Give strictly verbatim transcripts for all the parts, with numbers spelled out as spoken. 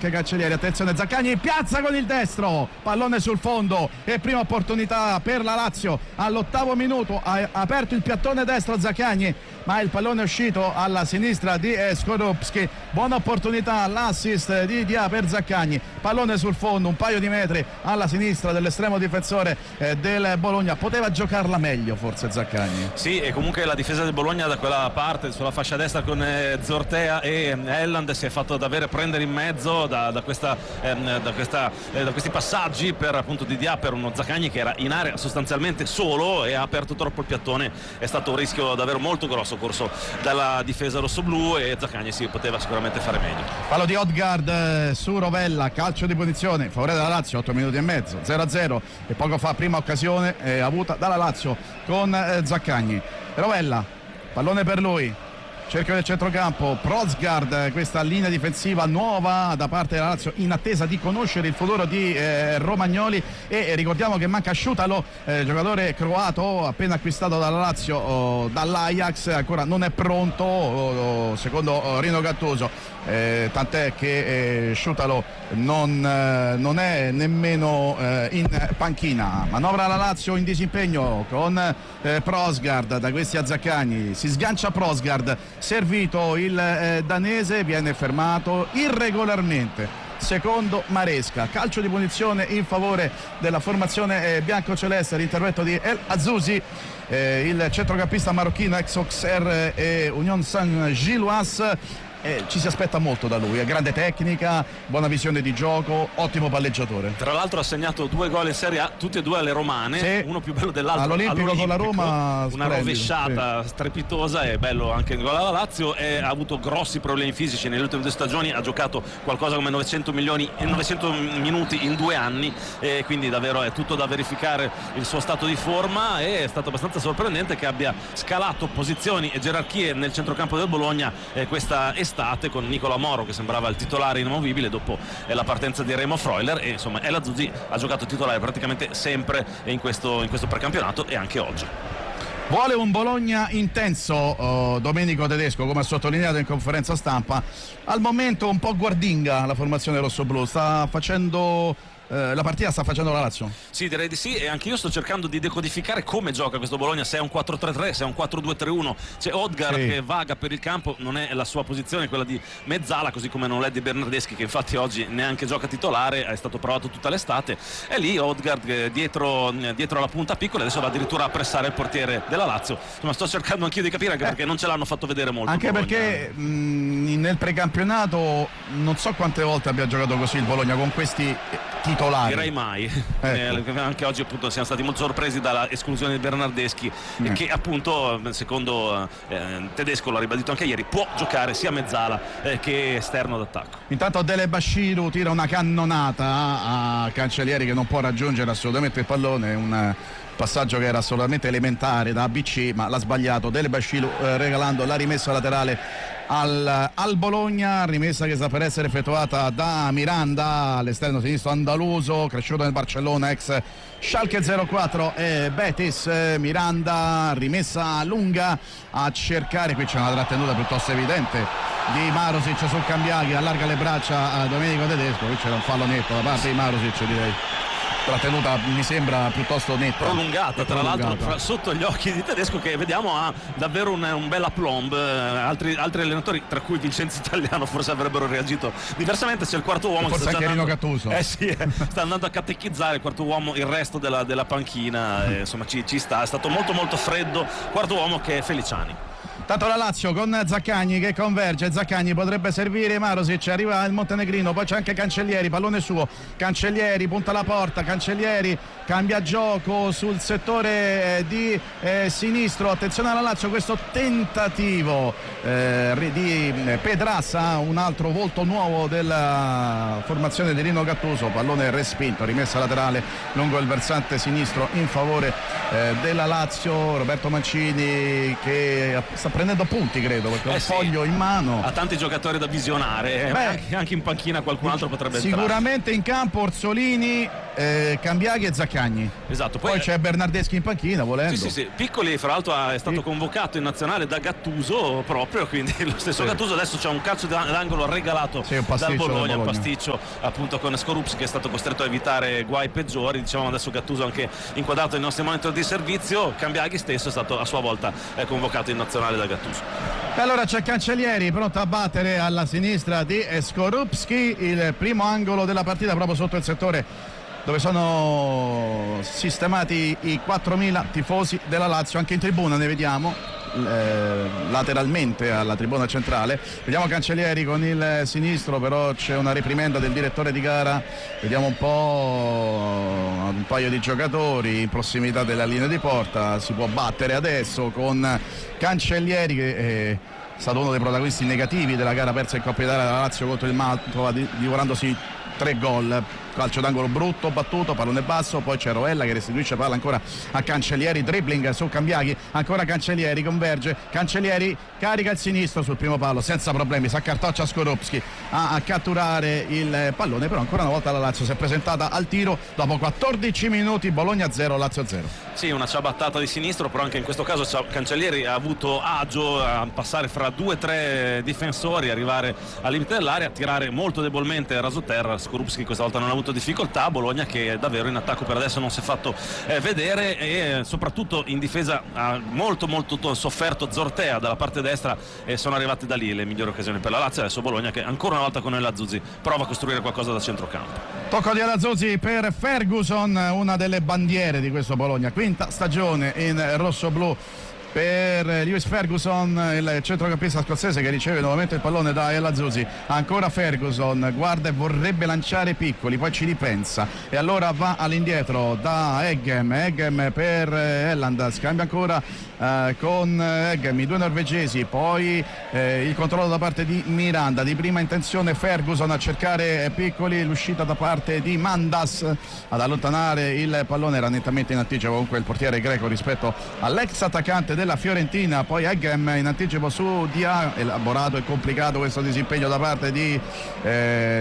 anche Cancellieri. Attenzione, Zaccagni in piazza con il destro, pallone sul fondo e prima opportunità per la Lazio all'ottavo minuto. Ha aperto il piattone destro Zaccagni, ma il pallone è uscito alla sinistra di Skorupski. Buona opportunità, l'assist di Dia per Zaccagni, pallone sul fondo, un paio di metri alla sinistra dell'estremo difensore eh, del Bologna. Poteva giocarla meglio forse Zaccagni. Sì, e comunque la difesa del Bologna da quella parte sulla fascia destra con eh, Zortea e Elland si è fatto davvero prendere in mezzo da, da, questa, ehm, da, questa, eh, da questi passaggi per appunto di Dia, per uno Zaccagni che era in area sostanzialmente solo e ha aperto troppo il piattone. È stato un rischio davvero molto grosso corso dalla difesa rossoblù e Zaccagni si poteva sicuramente fare meglio. Fallo di Odgaard eh, su Rovella, calcio di punizione, favore della Lazio, otto minuti e mezzo, zero a zero, e poco fa prima occasione eh, avuta dalla Lazio con eh, Zaccagni. Rovella, pallone per lui, cerchio del centrocampo, Prosgard, questa linea difensiva nuova da parte della Lazio in attesa di conoscere il futuro di eh, Romagnoli, e ricordiamo che manca Sciutalo, eh, giocatore croato appena acquistato dalla Lazio oh, dall'Ajax, ancora non è pronto oh, oh, secondo oh, Rino Gattuso, eh, tant'è che eh, Sciutalo non, eh, non è nemmeno eh, in panchina. Manovra la Lazio in disimpegno con eh, Prosgard, da questi a Zaccagni, si sgancia Prosgard, servito il eh, danese, viene fermato irregolarmente secondo Maresca. Calcio di punizione in favore della formazione eh, biancoceleste, l'intervento di El Azzouzi, eh, il centrocampista marocchino ex Auxerre e Union Saint-Gilloise. Eh, ci si aspetta molto da lui, è grande tecnica, buona visione di gioco, ottimo palleggiatore. Tra l'altro ha segnato due gol in Serie A, tutti e due alle romane, sì, uno più bello dell'altro. All'Olimpico, all'Olimpico con la Roma, una splendido, rovesciata sì, strepitosa, e bello anche il gol alla Lazio. E ha avuto grossi problemi fisici nelle ultime due stagioni, ha giocato qualcosa come novecento milioni e novecento minuti in due anni, e quindi davvero è tutto da verificare il suo stato di forma. E è stato abbastanza sorprendente che abbia scalato posizioni e gerarchie nel centrocampo del Bologna eh, questa estate, con Nicola Moro che sembrava il titolare inamovibile dopo la partenza di Remo Freuler, e insomma El Azzouzi ha giocato titolare praticamente sempre in questo, in questo precampionato e anche oggi. Vuole un Bologna intenso oh, Domenico Tedesco, come ha sottolineato in conferenza stampa. Al momento un po' guardinga la formazione rossoblù, sta facendo eh, la partita sta facendo la Lazio. Sì, direi di sì, e anche io sto cercando di decodificare come gioca questo Bologna, se è un quattro tre tre, se è un quattro due tre uno. C'è Odgaard sì, che vaga per il campo, non è la sua posizione quella di mezzala, così come non è di Bernardeschi, che infatti oggi neanche gioca titolare, è stato provato tutta l'estate. E lì Odgaard dietro, dietro alla punta piccola, adesso va addirittura a pressare il portiere della Lazio. Insomma, sto cercando anch'io di capire, anche perché non ce l'hanno fatto vedere molto. Anche Bologna, perché mh, nel precampionato non so quante volte abbia giocato così il Bologna con questi titolari. Direi mai. Ecco. Eh, anche oggi appunto siamo stati molto sorpresi dalla esclusione di Bernardeschi, mm. che appunto secondo eh, Tedesco, l'ha ribadito anche ieri, può giocare sia mezzala eh, che esterno d'attacco. Intanto Dele Bashiru tira una cannonata a Cancellieri che non può raggiungere assolutamente il pallone, un passaggio che era assolutamente elementare da A B C, ma l'ha sbagliato Dele Bashiru eh, regalando la rimessa laterale al, al Bologna, rimessa che sta per essere effettuata da Miranda, all'esterno sinistro andaluso, cresciuto nel Barcellona, ex Schalke zero quattro e Betis. Miranda, rimessa lunga a cercare, qui c'è una trattenuta piuttosto evidente di Marusic sul Cambiaghi, allarga le braccia a Domenico Tedesco, qui c'era un fallo netto da parte di Marusic, direi trattenuta mi sembra piuttosto netta, prolungata tra prolungata. l'altro sotto gli occhi di Tedesco, che vediamo ha davvero un, un bel aplomb. altri, altri allenatori, tra cui Vincenzo Italiano, forse avrebbero reagito diversamente. C'è il quarto uomo, forse che sta anche Rino Gattuso eh sì, eh, sta andando a catechizzare il quarto uomo, il resto della, della panchina, eh, insomma ci, ci sta, è stato molto molto freddo. Quarto uomo che è Feliciani. Tanto la Lazio con Zaccagni che converge, Zaccagni potrebbe servire Marusic, arriva il montenegrino, poi c'è anche Cancellieri, pallone suo, Cancellieri punta la porta, Cancellieri cambia gioco sul settore eh, di eh, sinistro. Attenzione alla Lazio, questo tentativo eh, di Pedrassa, un altro volto nuovo della formazione di Rino Gattuso, pallone respinto, rimessa laterale lungo il versante sinistro in favore eh, della Lazio. Roberto Mancini che sta prendendo punti, credo, perché eh un sì, foglio in mano. Ha tanti giocatori da visionare. Beh, anche, anche in panchina qualcun altro potrebbe entrare. Sicuramente in campo Orsolini, eh, Cambiaghi e Zaccagni. Esatto. Poi, poi c'è Bernardeschi in panchina, volendo. Sì, sì, sì. Piccoli, fra l'altro, è stato sì. convocato in nazionale da Gattuso proprio, quindi lo stesso sì. Gattuso. Adesso c'è un calcio d'angolo regalato sì, dal Bologna, un pasticcio appunto con Skorupski, che è stato costretto a evitare guai peggiori. Diciamo adesso Gattuso anche inquadrato ai nostri monitor di servizio. Cambiaghi stesso è stato a sua volta eh, convocato in nazionale da Gattuso. E allora c'è Cancellieri pronto a battere alla sinistra di Skorupski, il primo angolo della partita proprio sotto il settore dove sono sistemati i quattromila tifosi della Lazio. Anche in tribuna ne vediamo eh, lateralmente alla tribuna centrale. Vediamo Cancellieri con il sinistro, però c'è una reprimenda del direttore di gara. Vediamo un po' un paio di giocatori in prossimità della linea di porta. Si può battere adesso con Cancellieri, che è stato uno dei protagonisti negativi della gara persa in Coppa Italia della Lazio contro il Mantova, divorandosi tre gol. Calcio d'angolo brutto, battuto, pallone basso, poi c'è Rovella che restituisce palla ancora a Cancellieri, dribbling su Cambiaghi, ancora Cancellieri, converge, Cancellieri carica il sinistro sul primo palo senza problemi, si accartoccia Skorupski a, a catturare il pallone, però ancora una volta la Lazio si è presentata al tiro dopo quattordici minuti. Bologna zero, Lazio zero. Sì, una ciabattata di sinistro, però anche in questo caso Cancellieri ha avuto agio a passare fra due o tre difensori, arrivare al limite dell'area, tirare molto debolmente rasoterra. Skorupski questa volta non ha avuto difficoltà. Bologna che davvero in attacco per adesso non si è fatto eh, vedere, e soprattutto in difesa ha molto molto sofferto Zortea dalla parte destra, e sono arrivate da lì le migliori occasioni per la Lazio. Adesso Bologna che ancora una volta con El Azzuzzi prova a costruire qualcosa da centrocampo. Tocco di El Azzuzzi per Ferguson, una delle bandiere di questo Bologna, quinta stagione in rosso-blu per Lewis Ferguson, il centrocampista scozzese che riceve nuovamente il pallone da El Azzuzzi. Ancora Ferguson, guarda e vorrebbe lanciare Piccoli, poi ci ripensa e allora va all'indietro da Eggem. Eggem per Elland, scambia ancora eh, con Eggem, i due norvegesi, poi eh, il controllo da parte di Miranda. Di prima intenzione Ferguson a cercare Piccoli, l'uscita da parte di Mandas ad allontanare il pallone. Era nettamente in anticipo comunque il portiere greco rispetto all'ex attaccante del la Fiorentina. Poi Eggem in anticipo su Dia, elaborato e complicato questo disimpegno da parte di, eh,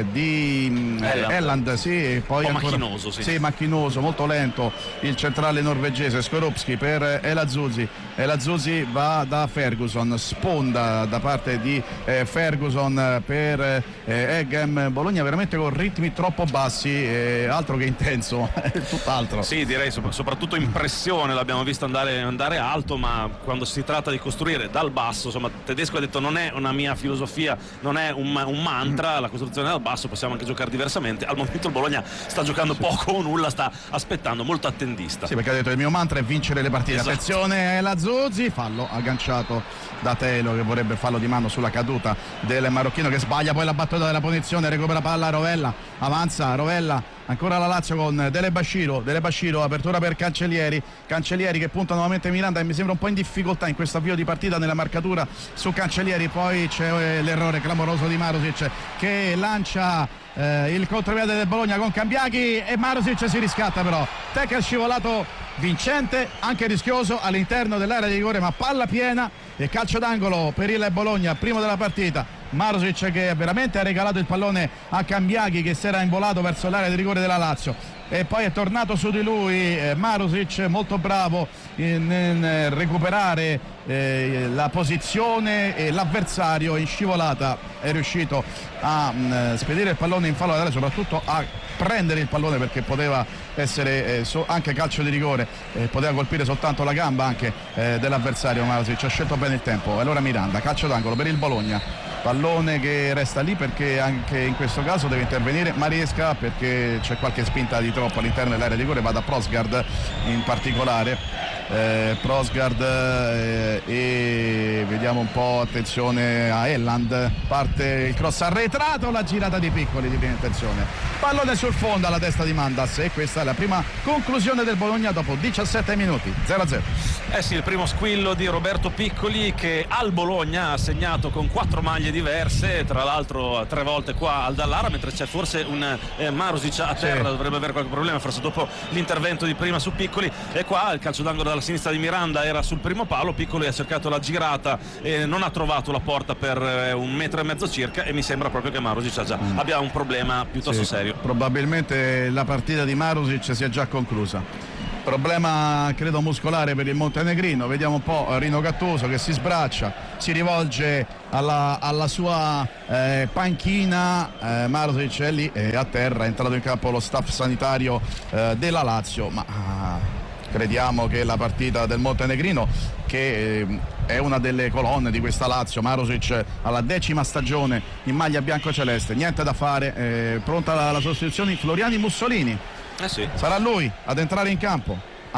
di Elland, Elland sì, poi un po' ancora, macchinoso, sì. sì, macchinoso, molto lento il centrale norvegese Skorupski per El Azzuzzi. El Azzuzzi va da Ferguson, sponda da parte di eh, Ferguson per eh, Eggem. Bologna veramente con ritmi troppo bassi, eh, altro che intenso, tutt'altro. Sì, direi soprattutto in pressione l'abbiamo visto andare, andare alto, ma quando si tratta di costruire dal basso, insomma, Tedesco ha detto non è una mia filosofia, non è un, un mantra la costruzione dal basso, possiamo anche giocare diversamente. Al momento il Bologna sta giocando sì. poco o nulla, sta aspettando, molto attendista. Sì, perché ha detto il mio mantra è vincere le partite. Esatto. Attenzione, la Zuzzi, fallo agganciato da Telo, che vorrebbe fallo di mano sulla caduta del marocchino che sbaglia poi la battuta della punizione, recupera palla Rovella, avanza Rovella, ancora la Lazio con Dele Basciro, Dele Basciro, apertura per Cancellieri, Cancellieri che punta nuovamente Miranda e mi sembra un po' in difficoltà in questo avvio di partita nella marcatura su Cancellieri. Poi c'è l'errore clamoroso di Marusic che lancia eh, il contropiede del Bologna con Cambiaghi e Marusic si riscatta, però tackle scivolato vincente, anche rischioso all'interno dell'area di rigore, ma palla piena e calcio d'angolo per il Bologna, primo della partita. Marusic che veramente ha regalato il pallone a Cambiaghi che si era involato verso l'area di rigore della Lazio e poi è tornato su di lui eh, Marusic, molto bravo in, in recuperare eh, la posizione, e l'avversario in scivolata è riuscito a mh, spedire il pallone in fallo laterale, soprattutto a prendere il pallone perché poteva essere eh, so, anche calcio di rigore, eh, poteva colpire soltanto la gamba anche eh, dell'avversario. Marusic ha scelto bene il tempo. Allora Miranda, calcio d'angolo per il Bologna, pallone che resta lì perché anche in questo caso deve intervenire Mariesca perché c'è qualche spinta di troppo all'interno dell'area di rigore. Va da Prosgard in particolare, eh, Prosgard eh, e vediamo un po', attenzione a Elland, parte il cross arretrato, la girata di Piccoli di prima intenzione, pallone sul fondo alla testa di Mandas e questa è la prima conclusione del Bologna dopo diciassette minuti, zero a zero. Eh sì, il primo squillo di Roberto Piccoli che al Bologna ha segnato con quattro maglie diverse, tra l'altro tre volte qua al Dallara, mentre c'è forse un eh, Marusic a terra, sì. Dovrebbe avere qualche problema forse dopo l'intervento di prima su Piccoli, e qua il calcio d'angolo dalla sinistra di Miranda era sul primo palo, Piccoli ha cercato la girata e non ha trovato la porta per un metro e mezzo circa, e mi sembra proprio che Marusic già mm. abbia un problema piuttosto sì, serio. Probabilmente la partita di Marusic si è già conclusa. Problema credo muscolare per il montenegrino. Vediamo un po' Rino Gattuso che si sbraccia, si rivolge alla, alla sua eh, panchina. eh, Marusic è lì, è a terra, è entrato in campo lo staff sanitario eh, della Lazio, ma ah, crediamo che la partita del montenegrino, che eh, è una delle colonne di questa Lazio, Marusic alla decima stagione in maglia biancoceleste, niente da fare, eh, pronta la, la sostituzione Floriani Mussolini. Eh sì. Sarà lui ad entrare in campo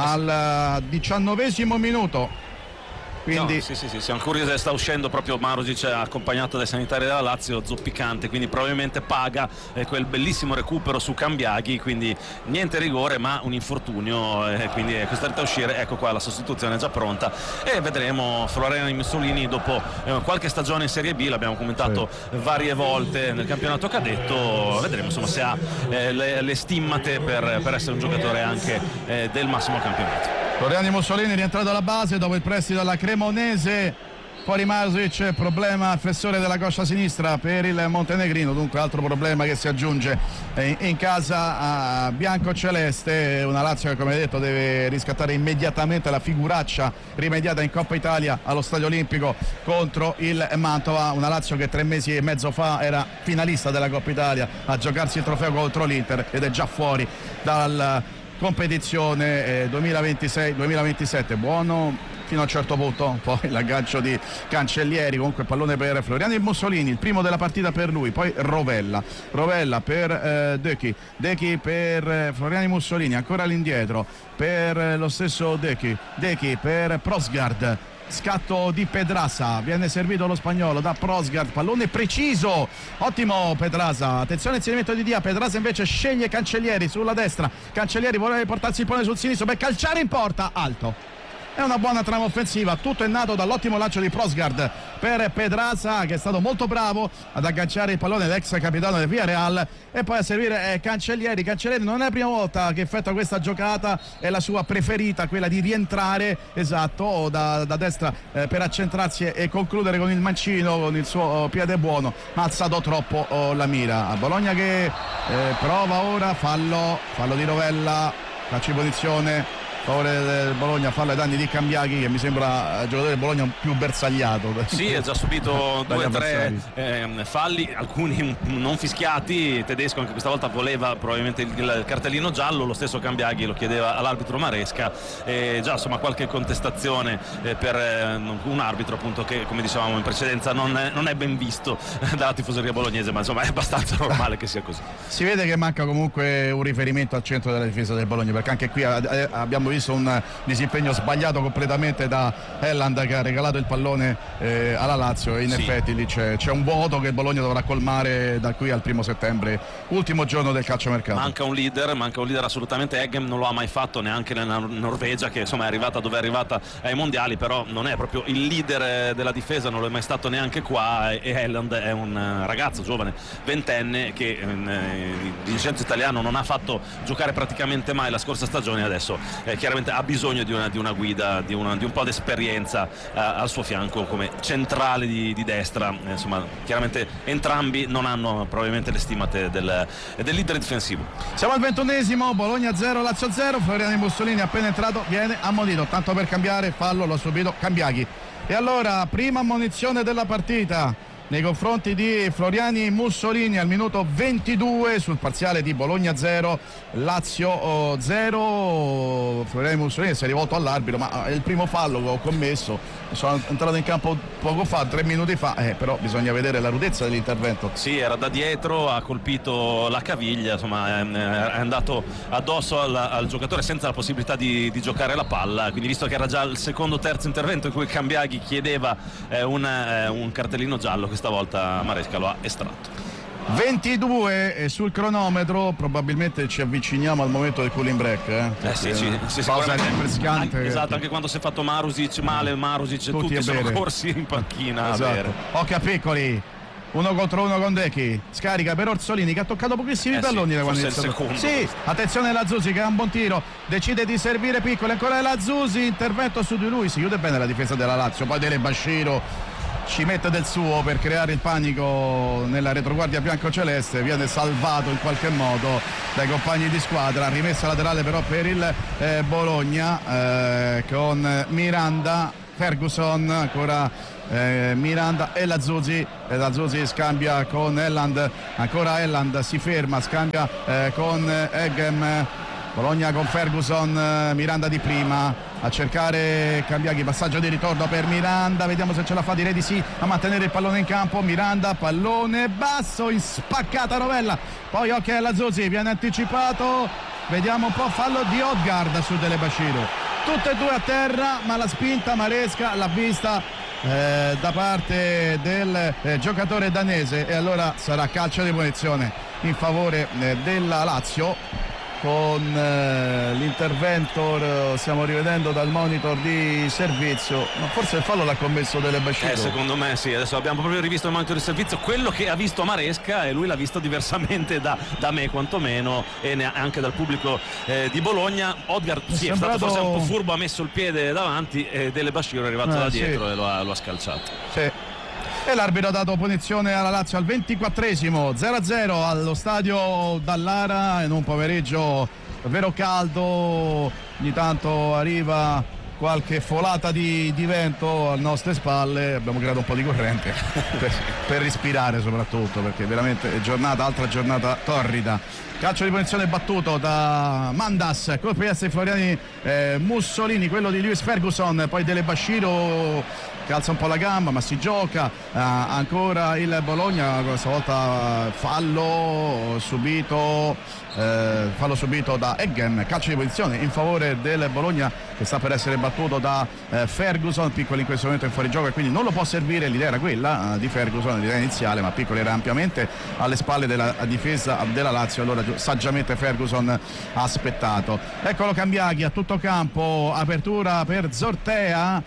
al diciannovesimo minuto. Quindi... No, sì, sì, sì, siamo curiosi, sta uscendo proprio Marusic accompagnato dai sanitari della Lazio, zoppicante, quindi probabilmente paga eh, quel bellissimo recupero su Cambiaghi, quindi niente rigore ma un infortunio, eh, quindi è costretta a uscire. Ecco qua la sostituzione è già pronta e vedremo Floriani Mussolini dopo eh, qualche stagione in Serie B, l'abbiamo commentato sì. varie volte nel campionato cadetto, vedremo insomma se ha eh, le, le stimmate per, per essere un giocatore anche eh, del massimo campionato. Floriani Mussolini rientrato alla base dopo il prestito alla Cremonese. Fuori Marusic, problema flessore della coscia sinistra per il montenegrino, dunque altro problema che si aggiunge in casa a biancoceleste. Una Lazio che, come detto, deve riscattare immediatamente la figuraccia rimediata in Coppa Italia allo Stadio Olimpico contro il Mantova. Una Lazio che tre mesi e mezzo fa era finalista della Coppa Italia, a giocarsi il trofeo contro l'Inter ed è già fuori dal competizione eh, duemilaventisei duemilaventisette. Buono fino a un certo punto, poi l'aggancio di Cancellieri, comunque pallone per Floriani e Mussolini, il primo della partita per lui, poi Rovella Rovella per eh, Dechi Dechi per eh, Floriani Mussolini, ancora all'indietro per eh, lo stesso Dechi Dechi per Prosgard. Scatto di Pedraza, viene servito lo spagnolo da Prosgard, pallone preciso, ottimo Pedraza, attenzione inserimento di Dia, Pedraza invece sceglie Cancellieri sulla destra, Cancellieri vuole portarsi il pallone sul sinistro per calciare in porta, alto. È una buona trama offensiva, tutto è nato dall'ottimo lancio di Prosgard per Pedraza, che è stato molto bravo ad agganciare il pallone, l'ex capitano del Villarreal, e poi a servire eh, Cancellieri. Cancellieri non è la prima volta che effettua questa giocata, è la sua preferita, quella di rientrare esatto da, da destra eh, per accentrarsi e, e concludere con il mancino, con il suo oh, piede buono, ma ha alzato troppo oh, la mira. A Bologna che eh, prova ora, fallo, fallo di Rovella, calcio di punizione favore del Bologna, fallo ai danni di Cambiaghi, che mi sembra il giocatore del Bologna più bersagliato. Sì, ha già subito due o tre eh, falli, alcuni non fischiati. Tedesco anche questa volta voleva probabilmente il, il cartellino giallo, lo stesso Cambiaghi lo chiedeva all'arbitro Maresca, e già insomma qualche contestazione eh, per eh, un arbitro appunto che, come dicevamo in precedenza, non è, non è ben visto dalla tifoseria bolognese, ma insomma è abbastanza normale che sia così. Si vede che manca comunque un riferimento al centro della difesa del Bologna, perché anche qui eh, abbiamo visto un disimpegno sbagliato completamente da Helland, che ha regalato il pallone eh, alla Lazio, e in sì. effetti lì c'è, c'è un vuoto che il Bologna dovrà colmare da qui al primo settembre, ultimo giorno del calciomercato. Manca un leader, manca un leader assolutamente. Eggem non lo ha mai fatto neanche nella Norvegia, che insomma è arrivata dove è arrivata ai mondiali, però non è proprio il leader della difesa, non lo è mai stato neanche qua, e Helland è un ragazzo giovane, ventenne, che eh, di licenza italiano non ha fatto giocare praticamente mai la scorsa stagione, adesso eh, chiaramente ha bisogno di una, di una guida, di, una, di un po' di esperienza eh, al suo fianco come centrale di, di destra. Eh, insomma, chiaramente entrambi non hanno probabilmente le stimate del, del leader difensivo. Siamo al ventunesimo, Bologna zero, Lazio zero. Floriani Mussolini appena entrato viene ammonito, tanto per cambiare, fallo lo ha subito Cambiaghi. E allora prima ammonizione della partita nei confronti di Floriani Mussolini al minuto ventidue sul parziale di Bologna zero, Lazio zero. Floriani Mussolini si è rivolto all'arbitro, ma è il primo fallo che ho commesso, sono entrato in campo poco fa, tre minuti fa, eh, però bisogna vedere la rudezza dell'intervento. Sì, era da dietro, ha colpito la caviglia, insomma è andato addosso al, al giocatore senza la possibilità di, di giocare la palla, quindi visto che era già il secondo terzo intervento in cui Cambiaghi chiedeva eh, un, eh, un cartellino giallo, stavolta Maresca lo ha estratto. ventidue sul cronometro, probabilmente ci avviciniamo al momento del cooling break, eh? Eh sì, sì, sì, pausa rinfrescante. Anche, esatto, anche quando si è fatto Marusic male, Marusic tutti, tutti sono corsi in panchina. Esatto. A bere. Occhio a Piccoli, uno contro uno con Decchi, scarica per Orsolini che ha toccato pochissimi eh palloni sì, da quando è il secondo. Sì, attenzione la Zusi che ha un buon tiro, decide di servire Piccoli, ancora la Zusi, intervento su di lui, si chiude bene la difesa della Lazio, poi Delebasciro ci mette del suo per creare il panico nella retroguardia biancoceleste, viene salvato in qualche modo dai compagni di squadra, rimessa laterale però per il eh, Bologna eh, con Miranda, Ferguson, ancora eh, Miranda e la Zusi, e la Zusi scambia con Elland, ancora Elland si ferma, scambia eh, con Eggem, Bologna con Ferguson, Miranda di prima a cercare Cambiaghi, passaggio di ritorno per Miranda, vediamo se ce la fa, direi di sì, a mantenere il pallone in campo. Miranda, pallone basso in spaccata Rovella, poi occhio alla Zusi, viene anticipato, vediamo un po', fallo di Odgaard su Delebasciro, tutte e due a terra, ma la spinta Maresca l'ha vista eh, da parte del eh, giocatore danese, e allora sarà calcio di punizione in favore eh, della Lazio. Con eh, l'intervento eh, stiamo rivedendo dal monitor di servizio, ma forse il fallo l'ha commesso Delebasciro. Eh, secondo me sì, adesso abbiamo proprio rivisto il monitor di servizio, quello che ha visto Maresca, e lui l'ha visto diversamente da, da me quantomeno, e ne, anche dal pubblico eh, di Bologna. Odgaard sì, è, sembrato... è stato forse un po' furbo, ha messo il piede davanti e Delebasciro è arrivato eh, da dietro sì. e lo ha, lo ha scalciato. Sì. E l'arbitro ha dato punizione alla Lazio al ventiquattresimo, zero a zero allo stadio Dallara, in un pomeriggio davvero caldo, ogni tanto arriva qualche folata di, di vento alle nostre spalle, abbiamo creato un po' di corrente per, per respirare soprattutto, perché veramente è giornata, altra giornata torrida. Calcio di punizione battuto da Mandas, colpo di essere Floriani eh, Mussolini, quello di Lewis Ferguson, poi Delebasciro calza un po' la gamba ma si gioca, eh, ancora il Bologna, questa volta fallo subito eh, fallo subito da Eggem, calcio di punizione in favore del Bologna che sta per essere battuto da eh, Ferguson. Piccoli in questo momento in fuorigioco e quindi non lo può servire, l'idea era quella eh, di Ferguson, l'idea iniziale, ma Piccoli era ampiamente alle spalle della difesa della Lazio, allora saggiamente Ferguson ha aspettato. Eccolo Cambiaghi a tutto campo, apertura per Zortea,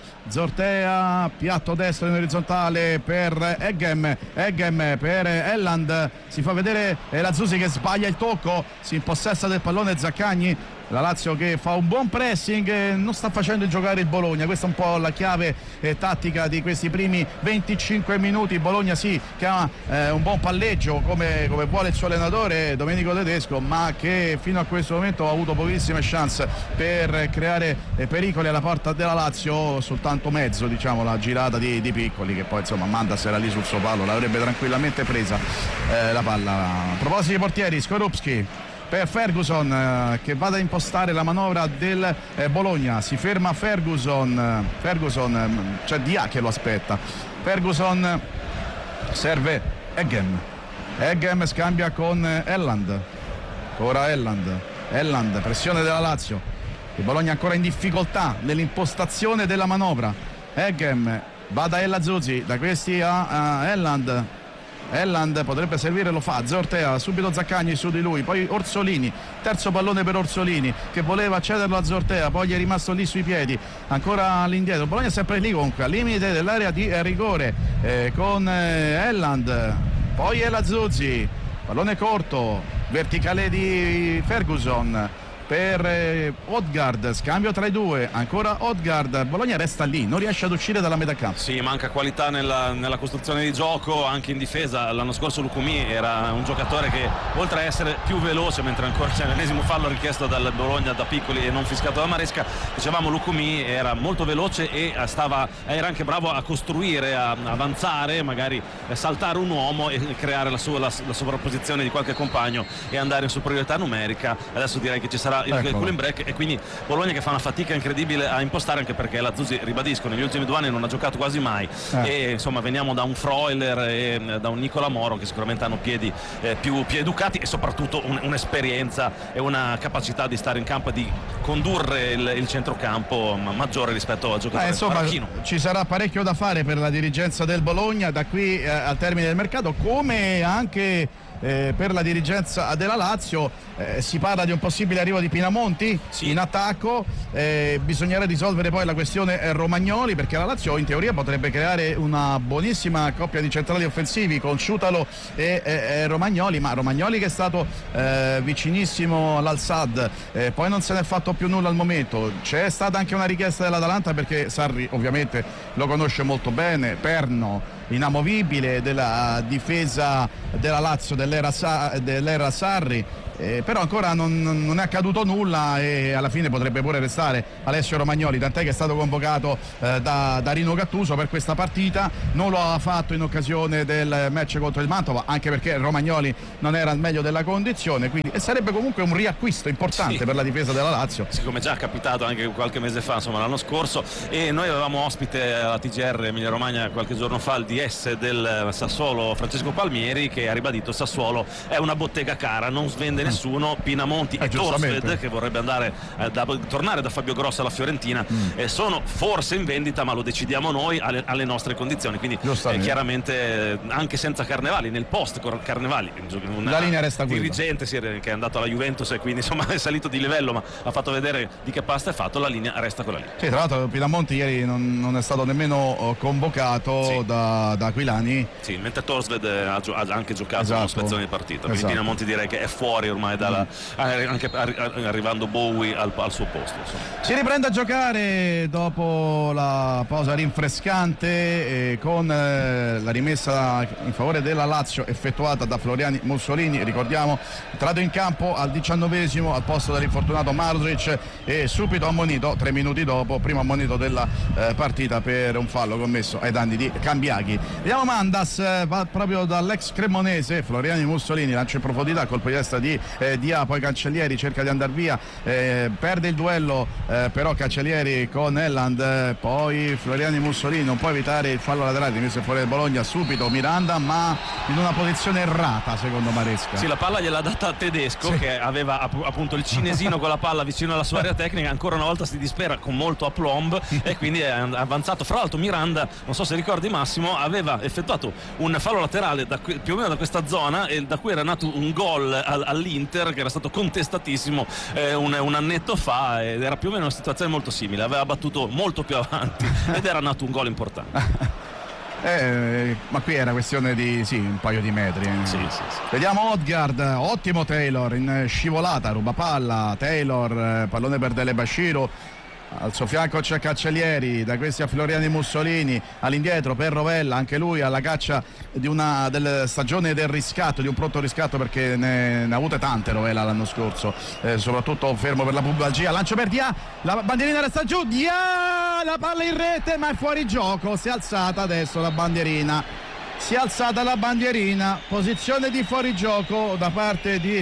Zortea, piatto destro in orizzontale per Eggem, Eggem per Elland, si fa vedere la Zusi che sbaglia il tocco, si impossessa del pallone Zaccagni. La Lazio che fa un buon pressing e non sta facendo giocare il Bologna, questa è un po' la chiave eh, tattica di questi primi venticinque minuti. Bologna sì che ha eh, un buon palleggio come, come vuole il suo allenatore Domenico Tedesco, ma che fino a questo momento ha avuto pochissime chance per creare eh, pericoli alla porta della Lazio, soltanto mezzo diciamo la girata di, di Piccoli, che poi insomma Mandas era lì sul suo palo, l'avrebbe tranquillamente presa eh, la palla. A proposito di portieri, Skorupski per Ferguson eh, che vada a impostare la manovra del eh, Bologna, si ferma Ferguson, Ferguson eh, c'è Dia che lo aspetta, Ferguson serve Eggem, Eggem scambia con Elland, ora Elland, Elland, pressione della Lazio, il Bologna ancora in difficoltà nell'impostazione della manovra, Eggem va da Ella Zuzi, da questi a, a Elland, Elland potrebbe servire, lo fa Zortea, subito Zaccagni su di lui, poi Orsolini, terzo pallone per Orsolini che voleva cederlo a Zortea, poi gli è rimasto lì sui piedi, ancora all'indietro, Bologna è sempre lì comunque al limite dell'area di rigore eh, con eh, Elland, poi è la Zuzzi, pallone corto, verticale di Ferguson per eh, Odgaard, scambio tra i due, ancora Odgaard, Bologna resta lì, non riesce ad uscire dalla metà campo. Sì, manca qualità nella, nella costruzione di gioco, anche in difesa. L'anno scorso Lucumi era un giocatore che oltre a essere più veloce, mentre ancora c'è l'ennesimo fallo richiesto dal Bologna da Piccoli e non fiscato da Maresca, dicevamo Lucumi era molto veloce e stava, era anche bravo a costruire, a avanzare, magari saltare un uomo e creare la, sua, la, la sovrapposizione di qualche compagno e andare in superiorità numerica. Adesso direi che ci sarà il Eccolo. cooling break e quindi Bologna che fa una fatica incredibile a impostare, anche perché la Zusi, ribadisco, negli ultimi due anni non ha giocato quasi mai eh. e insomma veniamo da un Freuler e da un Nicola Moro che sicuramente hanno piedi eh, più, più educati e soprattutto un, un'esperienza e una capacità di stare in campo e di condurre il, il centrocampo maggiore rispetto al giocatore eh, insomma, marocchino. Ci sarà parecchio da fare per la dirigenza del Bologna da qui eh, al termine del mercato, come anche eh, per la dirigenza della Lazio. Eh, si parla di un possibile arrivo di Pinamonti sì. in attacco, eh, bisognerà risolvere poi la questione eh, Romagnoli, perché la Lazio in teoria potrebbe creare una buonissima coppia di centrali offensivi con Sciutalo e, e, e Romagnoli, ma Romagnoli che è stato eh, vicinissimo all'Al-Sadd, eh, poi non se ne è fatto più nulla al momento. C'è stata anche una richiesta dell'Atalanta, perché Sarri ovviamente lo conosce molto bene, perno inamovibile della difesa della Lazio dell'era, Sa- dell'era Sarri. Eh, però ancora non, non è accaduto nulla e alla fine potrebbe pure restare Alessio Romagnoli, tant'è che è stato convocato eh, da, da Rino Gattuso per questa partita. Non lo ha fatto in occasione del match contro il Mantova, anche perché Romagnoli non era al meglio della condizione, quindi e sarebbe comunque un riacquisto importante sì. per la difesa della Lazio, sì, come già capitato anche qualche mese fa, insomma l'anno scorso. E noi avevamo ospite alla T G R Emilia Romagna qualche giorno fa il D S del Sassuolo Francesco Palmieri, che ha ribadito: Sassuolo è una bottega cara, non svende nessuno. Pinamonti eh, e Torsved, che vorrebbe andare eh, da, tornare da Fabio Grosso alla Fiorentina, mm. eh, sono forse in vendita, ma lo decidiamo noi alle, alle nostre condizioni, quindi eh, chiaramente eh, anche senza Carnevali, nel post Carnevali una la linea resta dirigente sì, che è andato alla Juventus e quindi insomma è salito di livello, ma ha fatto vedere di che pasta è fatto, la linea resta quella lì. Sì, tra l'altro Pinamonti ieri non, non è stato nemmeno convocato sì. da, da Aquilani, sì, mentre Torsved ha, ha anche giocato esatto. una spezzone di partita, quindi esatto. Pinamonti direi che è fuori ormai dalla anche arrivando Bowie al, al suo posto, insomma. Si riprende a giocare dopo la pausa rinfrescante eh, con eh, la rimessa in favore della Lazio effettuata da Floriani Mussolini. Ricordiamo, entrato in campo al diciannovesimo al posto dell'infortunato Marusic e subito ammonito tre minuti dopo, primo ammonito della eh, partita per un fallo commesso ai danni di Cambiaghi. Vediamo Mandas, eh, va proprio dall'ex cremonese Floriani Mussolini, lancia in profondità, colpo di testa di eh, Dia, poi Cancellieri cerca di andare via, eh, perde il duello eh, però Cancellieri con Elland, eh, poi Floriani Mussolini non può evitare il fallo laterale rimesso fuori del Bologna, subito Miranda ma in una posizione errata secondo Maresca. Sì, la palla gliel'ha data Tedesco sì. che aveva app- appunto il cinesino con la palla vicino alla sua area tecnica, ancora una volta si dispera con molto aplomb e quindi è avanzato. Fra l'altro Miranda, non so se ricordi Massimo, aveva effettuato un fallo laterale da qui, più o meno da questa zona, e da cui era nato un gol al, all'Inter che era stato contestatissimo eh, un, un annetto fa, ed era più o meno una situazione molto simile, aveva battuto molto più avanti ed era nato un gol importante. Eh, ma qui era questione di sì, un paio di metri. Sì, sì, sì. Vediamo Odgaard, ottimo Taylor in scivolata, ruba palla, Taylor, pallone per Dele Bashiru. Al suo fianco c'è Cancellieri, da questi a Floriani Mussolini, all'indietro per Rovella, anche lui alla caccia di una delle stagione del riscatto, di un pronto riscatto, perché ne, ne ha avute tante Rovella l'anno scorso, eh, soprattutto fermo per la pubalgia. Lancio per Dia, la bandierina resta giù, Dia, la palla in rete ma è fuori gioco, si è alzata adesso la bandierina. Si è alzata la bandierina, posizione di fuorigioco da parte di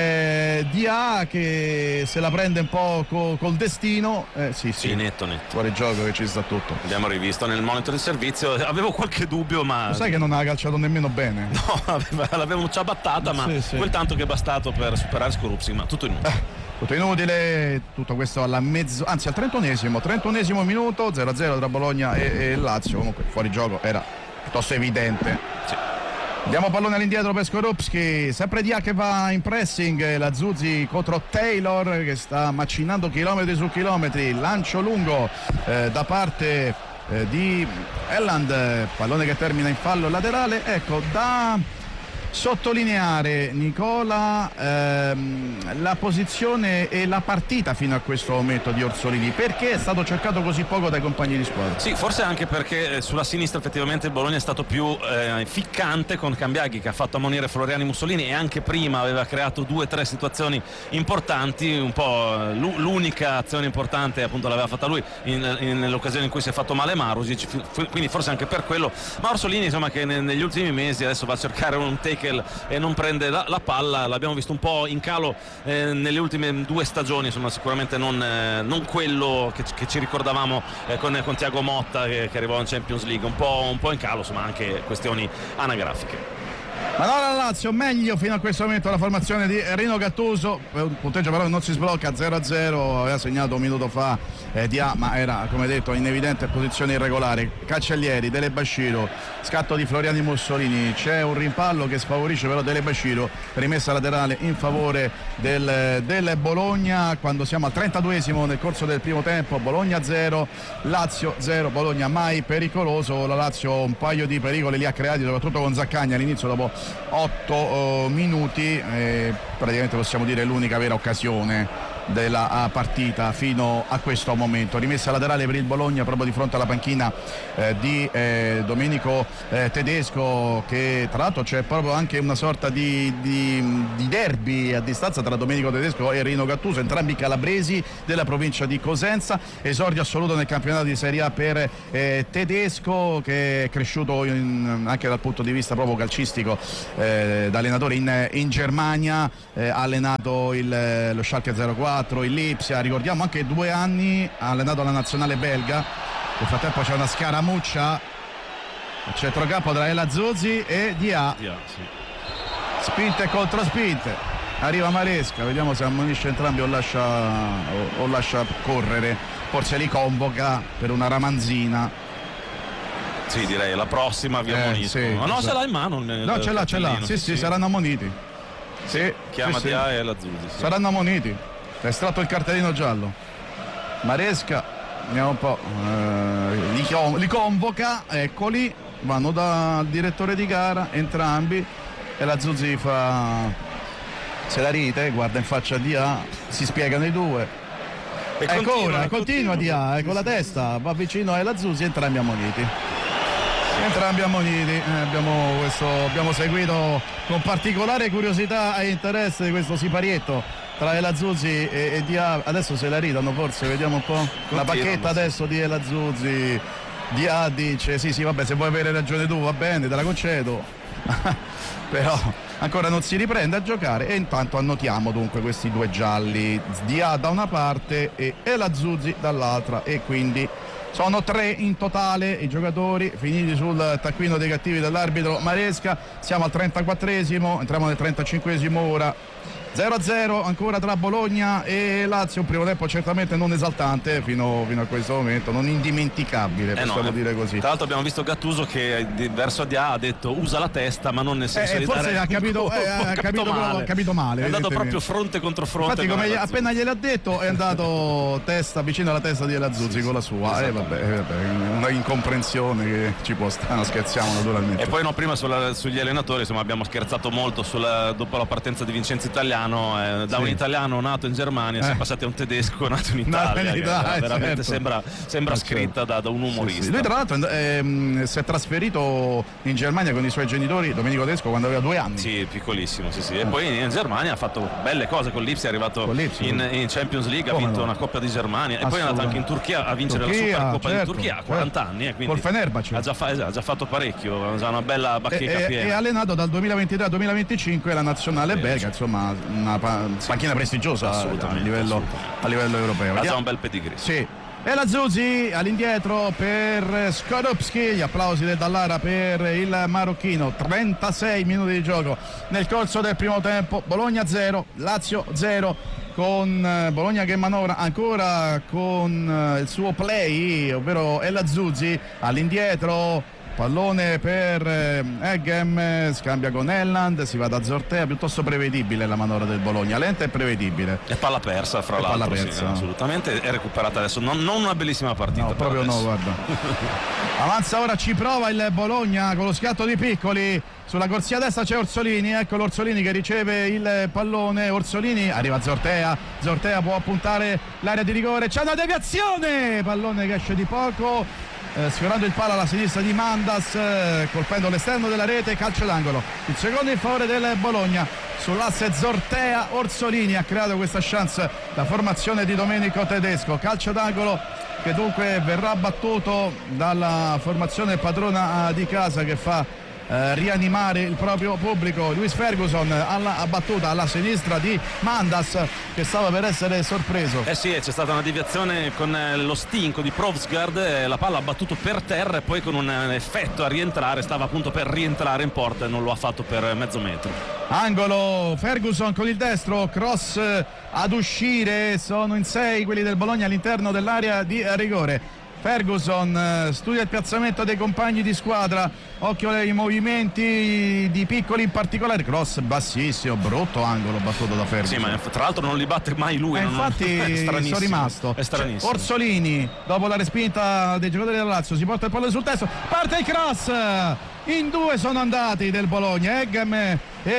eh, Dia, che se la prende un po' co- col destino. Eh, sì, sì, sì, netto, netto. Fuorigioco che ci sta tutto. Abbiamo rivisto nel monitor di servizio, avevo qualche dubbio, ma. Lo sai che non ha calciato nemmeno bene? No, aveva, l'avevo ciabattata, ma sì, sì. quel tanto che è bastato per superare Skorupski, ma tutto inutile. Eh. Tutto inutile, tutto questo alla mezzo, anzi al trentunesimo, trentunesimo minuto, zero a zero tra Bologna e, e Lazio. Comunque fuori gioco era piuttosto evidente. Sì. Diamo pallone all'indietro per Skorupski, sempre Dia che va in pressing, la Zuzzi contro Taylor che sta macinando chilometri su chilometri, lancio lungo eh, da parte eh, di Elland, pallone che termina in fallo laterale. Ecco, da sottolineare Nicola ehm, la posizione e la partita fino a questo momento di Orsolini, perché è stato cercato così poco dai compagni di squadra. Sì, forse anche perché sulla sinistra effettivamente il Bologna è stato più eh, ficcante, con Cambiaghi che ha fatto ammonire Floriani Mussolini e anche prima aveva creato due o tre situazioni importanti, un po' l'unica azione importante appunto l'aveva fatta lui in, in, nell'occasione in cui si è fatto male Marusic, quindi forse anche per quello. Ma Orsolini insomma che ne, negli ultimi mesi adesso va a cercare un take e non prende la, la palla, l'abbiamo visto un po' in calo eh, nelle ultime due stagioni, insomma sicuramente non, eh, non quello che, che ci ricordavamo eh, con, con Thiago Motta che, che arrivò in Champions League, un po', un po' in calo, insomma anche questioni anagrafiche. Ma no, la Lazio meglio fino a questo momento la formazione di Rino Gattuso, un punteggio però non si sblocca, zero a zero, aveva segnato un minuto fa eh, Dia, ma era come detto in evidente posizione irregolare. Cancellieri, Dele Bashiru, scatto di Floriani Mussolini, c'è un rimpallo che sfavorisce però Dele Bashiru, rimessa laterale in favore del, del Bologna quando siamo al trentaduesimo nel corso del primo tempo. Bologna zero, Lazio zero, Bologna mai pericoloso. La Lazio un paio di pericoli li ha creati soprattutto con Zaccagni all'inizio dopo otto uh, minuti, eh, praticamente possiamo dire l'unica vera occasione della uh, partita fino a questo momento. Rimessa laterale per il Bologna proprio di fronte alla panchina eh, di eh, Domenico eh, Tedesco, che tra l'altro c'è proprio anche una sorta di, di, di derby a distanza tra Domenico Tedesco e Rino Gattuso, entrambi calabresi della provincia di Cosenza. Esordio assoluto nel campionato di Serie A per eh, Tedesco, che è cresciuto in, anche dal punto di vista proprio calcistico eh, da allenatore in, in Germania, eh, ha allenato il, lo Schalke zero quattro, il Lipsia, ricordiamo anche due anni ha allenato la nazionale belga. Nel frattempo c'è una scaramuccia a centrocampo tra El Azzuzzi e Dia, Dia sì. Spinte contro spinte, arriva Maresca, vediamo se ammonisce entrambi o lascia, o, o lascia correre, forse li convoca per una ramanzina. Sì, direi la prossima vi eh, ammonisco. sì, no, no, sì. ce l'ha in mano nel, no ce l'ha, ce l'ha, sì, sì, sì, saranno ammoniti. Sì, chiama sì, Dia sì. e l'Azzuzzi sì. Saranno ammoniti, è estratto il cartellino giallo. Maresca, andiamo un po', eh, li, li convoca, eccoli, vanno dal direttore di gara entrambi e la Zuzzi fa, se la ride, guarda in faccia a Dia, si spiegano i due e ancora, continua Dia, eh, con la testa va vicino alla Zuzzi, entrambi ammoniti. Entrambi ammoniti, eh, abbiamo, questo, abbiamo seguito con particolare curiosità e interesse questo siparietto tra El Azzuzzi e, e Dia. Adesso se la ridano forse, vediamo un po'. Continua, la bacchetta adesso di El Azzuzzi. Dia dice sì sì vabbè, se vuoi avere ragione tu va bene, te la concedo. Però ancora non si riprende a giocare e intanto annotiamo dunque questi due gialli, Dia da una parte e El Azzuzzi dall'altra, e quindi sono tre in totale i giocatori finiti sul taccuino dei cattivi dell'arbitro Maresca. Siamo al trentaquattresimo, entriamo nel trentacinquesimo ora. zero a zero ancora tra Bologna e Lazio, un primo tempo certamente non esaltante fino, fino a questo momento, non indimenticabile, eh possiamo no, dire così. Tra l'altro abbiamo visto Gattuso che verso Dia ha detto usa la testa, ma non nel senso eh, di forse dare ha capito, eh, ha capito, capito, male. Ha capito male, è andato proprio fronte contro fronte. Infatti come appena gliel'ha detto è andato testa vicino alla testa di El Azzuzzi, sì, con la sua, e eh, vabbè, eh, vabbè, una incomprensione che ci può stare, non scherziamo naturalmente. E poi no, prima sulla, sugli allenatori insomma abbiamo scherzato molto sulla, dopo la partenza di Vincenzo Italiano, eh, da un italiano nato in Germania eh. siamo passati a un tedesco nato in Italia, no, in Italia, veramente certo. sembra, sembra scritta da, da un umorista. Sì, sì. Lui tra l'altro ehm, si è trasferito in Germania con i suoi genitori, Domenico Tedesco, quando aveva due anni. Sì, piccolissimo, sì, sì. E poi in Germania ha fatto belle cose con l'Ipsia, è arrivato in, in Champions League, ha vinto no? una Coppa di Germania e poi è andato anche in Turchia a vincere Turchia, la Supercoppa certo, di Turchia a quaranta certo. anni, eh, quindi col Fenerbahce. Ha già, fa, esatto, ha già fatto parecchio, ha già una bella bacheca e, piena. E ha allenato dal duemilaventitré al duemilaventicinque la nazionale sì, belga, insomma una panchina sì. prestigiosa a livello, a livello europeo. Ha già un bel pedigree. Sì. E la Zuzzi all'indietro per Skorupski, gli applausi del Dallara per il marocchino. Trentasei minuti di gioco nel corso del primo tempo. Bologna zero, Lazio zero, con Bologna che manovra ancora con il suo play, ovvero El Azzuzzi all'indietro. Pallone per Eggem, scambia con Elland, si va da Zortea, piuttosto prevedibile la manovra del Bologna, lenta e prevedibile. E palla persa fra e l'altro, palla persa. Sì, assolutamente, è recuperata adesso, non, non una bellissima partita. No, proprio adesso. no, guarda. Avanza ora, ci prova il Bologna con lo schiatto di Piccoli, sulla corsia destra c'è Orsolini, ecco l'Orsolini che riceve il pallone, Orsolini, arriva Zortea, Zortea può puntare l'area di rigore, c'è una deviazione, pallone che esce di poco. Eh, sfiorando il palo alla sinistra di Mandas, eh, colpendo l'esterno della rete, calcio d'angolo, il secondo in favore del Bologna sull'asse Zortea. Orsolini ha creato questa chance, la formazione di Domenico Tedesco, calcio d'angolo che dunque verrà battuto dalla formazione padrona di casa, che fa eh, rianimare il proprio pubblico. Luis Ferguson alla battuta alla sinistra di Mandas, che stava per essere sorpreso. Eh sì, c'è stata una deviazione con lo stinco di Provsgaard, eh, la palla ha battuto per terra e poi con un effetto a rientrare, stava appunto per rientrare in porta e non lo ha fatto per mezzo metro. Angolo, Ferguson con il destro, cross ad uscire, sono in sei quelli del Bologna all'interno dell'area di rigore. Ferguson studia il piazzamento dei compagni di squadra, occhio ai movimenti di Piccoli in particolare, cross bassissimo, brutto angolo battuto da Ferguson. Sì, ma tra l'altro non li batte mai lui. Eh, non, infatti è sono rimasto. È stranissimo. Orsolini, dopo la respinta dei giocatori del Lazio, si porta il pallone sul testo, parte il cross, in due sono andati del Bologna, Eggem e,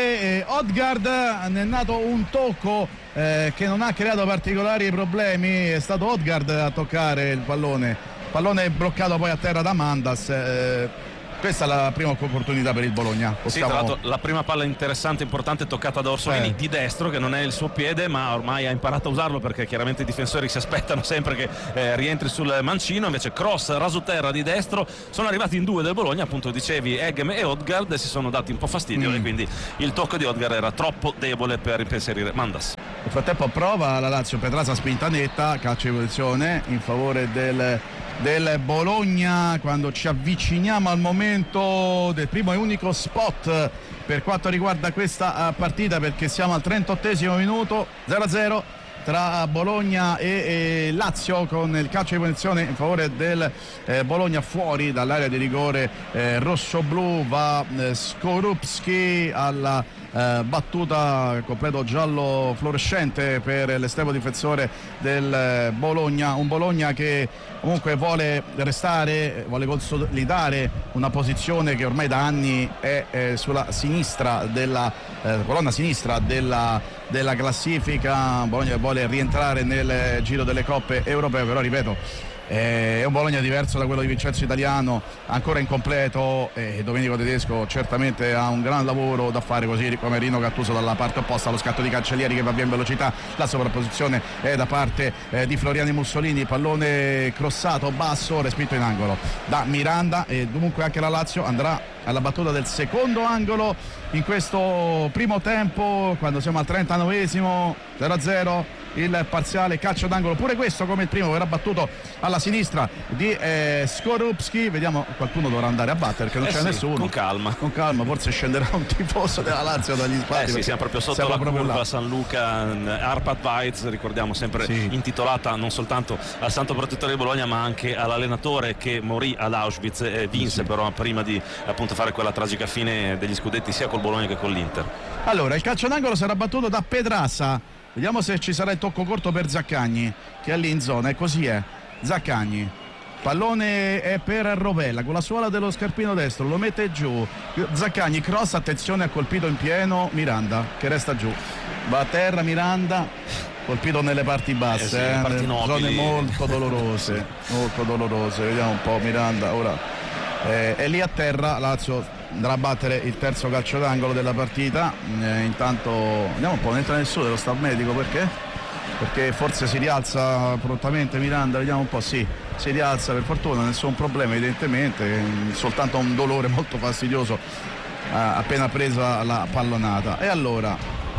e Odgaard, ne è nato un tocco eh, che non ha creato particolari problemi, è stato Odgaard a toccare il pallone. Pallone bloccato poi a terra da Mandas. Eh, questa è la prima opportunità per il Bologna. Possiamo... Sì, tra l'altro la prima palla interessante, importante, toccata da Orsolini eh. di destro, che non è il suo piede, ma ormai ha imparato a usarlo, perché chiaramente i difensori si aspettano sempre che eh, rientri sul mancino. Invece cross raso terra di destro, sono arrivati in due del Bologna, appunto dicevi Eggem e Odgaard, e si sono dati un po' fastidio mm. e quindi il tocco di Odgaard era troppo debole per impensierire Mandas. Nel frattempo prova la Lazio, Petrasa spinta netta, calcio di posizione in favore del del Bologna, quando ci avviciniamo al momento del primo e unico spot per quanto riguarda questa partita, perché siamo al trentottesimo minuto, zero a zero tra Bologna e, e Lazio, con il calcio di punizione in favore del eh, Bologna fuori dall'area di rigore eh, rossoblu. Va eh, Skorupski alla eh, battuta, completo giallo fluorescente per l'estremo difensore del eh, Bologna, un Bologna che comunque vuole restare, vuole consolidare una posizione che ormai da anni è eh, sulla sinistra della eh, colonna sinistra della, della classifica. Bologna vuole rientrare nel giro delle coppe europee, però ripeto è un Bologna diverso da quello di Vincenzo Italiano, ancora incompleto, e Domenico Tedesco certamente ha un gran lavoro da fare, così come Rino Gattuso dalla parte opposta. Lo scatto di Cancellieri che va via in velocità, la sovrapposizione è da parte eh, di Floriani Mussolini, pallone crossato basso, respinto in angolo da Miranda, e dunque anche la Lazio andrà alla battuta del secondo angolo in questo primo tempo, quando siamo al trentanovesimo, zero a zero il parziale. Calcio d'angolo pure questo, come il primo, verrà battuto alla sinistra di eh, Skorupski. Vediamo, qualcuno dovrà andare a battere, che non eh c'è sì, nessuno. Con calma. Con calma, forse scenderà un tifoso della Lazio dagli spalti. Eh sì, siamo proprio sotto siamo la proprio curva là. San Luca, Arpad Weiz, ricordiamo, sempre sì. intitolata non soltanto al santo protettore di Bologna, ma anche all'allenatore che morì ad Auschwitz e vinse sì. però prima di appunto fare quella tragica fine degli scudetti sia col Bologna che con l'Inter. Allora, il calcio d'angolo sarà battuto da Pedrasa. Vediamo se ci sarà il tocco corto per Zaccagni, che è lì in zona, e così è. Zaccagni, pallone è per Rovella con la suola dello scarpino destro, lo mette giù. Zaccagni, cross, attenzione, ha colpito in pieno Miranda, che resta giù. Va a terra Miranda, colpito nelle parti basse, eh sì, eh, parti nelle zone molto dolorose, molto dolorose. Vediamo un po' Miranda ora. Eh, è lì a terra, Lazio andrà a battere il terzo calcio d'angolo della partita. Eh, intanto andiamo un po', non entra nessuno dello staff medico, perché? Perché forse si rialza prontamente Miranda, vediamo un po', sì, si rialza per fortuna, nessun problema evidentemente, soltanto un dolore molto fastidioso eh, appena presa la pallonata. E allora,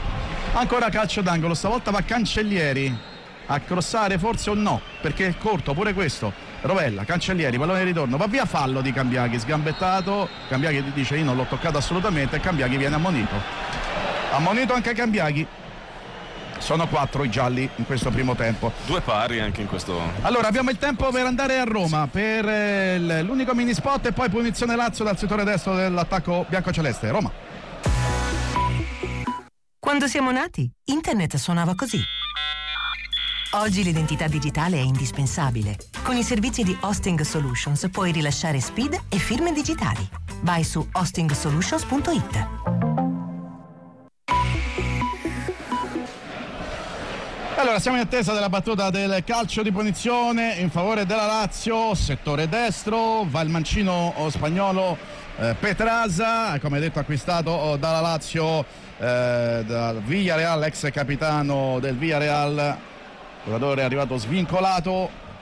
ancora calcio d'angolo, stavolta va Cancellieri a crossare, forse o no, perché è corto pure questo. Rovella, Cancellieri, pallone di ritorno, va via, fallo di Cambiaghi, sgambettato. Cambiaghi dice io non l'ho toccato assolutamente, e Cambiaghi viene ammonito. Ammonito anche Cambiaghi. Sono quattro i gialli in questo primo tempo. Due pari anche in questo. Allora abbiamo il tempo per andare a Roma per eh, l'unico mini spot, e poi punizione Lazio dal settore destro dell'attacco biancoceleste. Roma. Quando siamo nati, internet suonava così. Oggi l'identità digitale è indispensabile. Con i servizi di Hosting Solutions puoi rilasciare S P I D e firme digitali. Vai su hosting solutions punto it. Allora, siamo in attesa della battuta del calcio di punizione in favore della Lazio, settore destro. Va il mancino spagnolo eh, Petrasa, come detto acquistato dalla Lazio, eh, dal Villarreal, ex capitano del Villarreal. Il giocatore è arrivato svincolato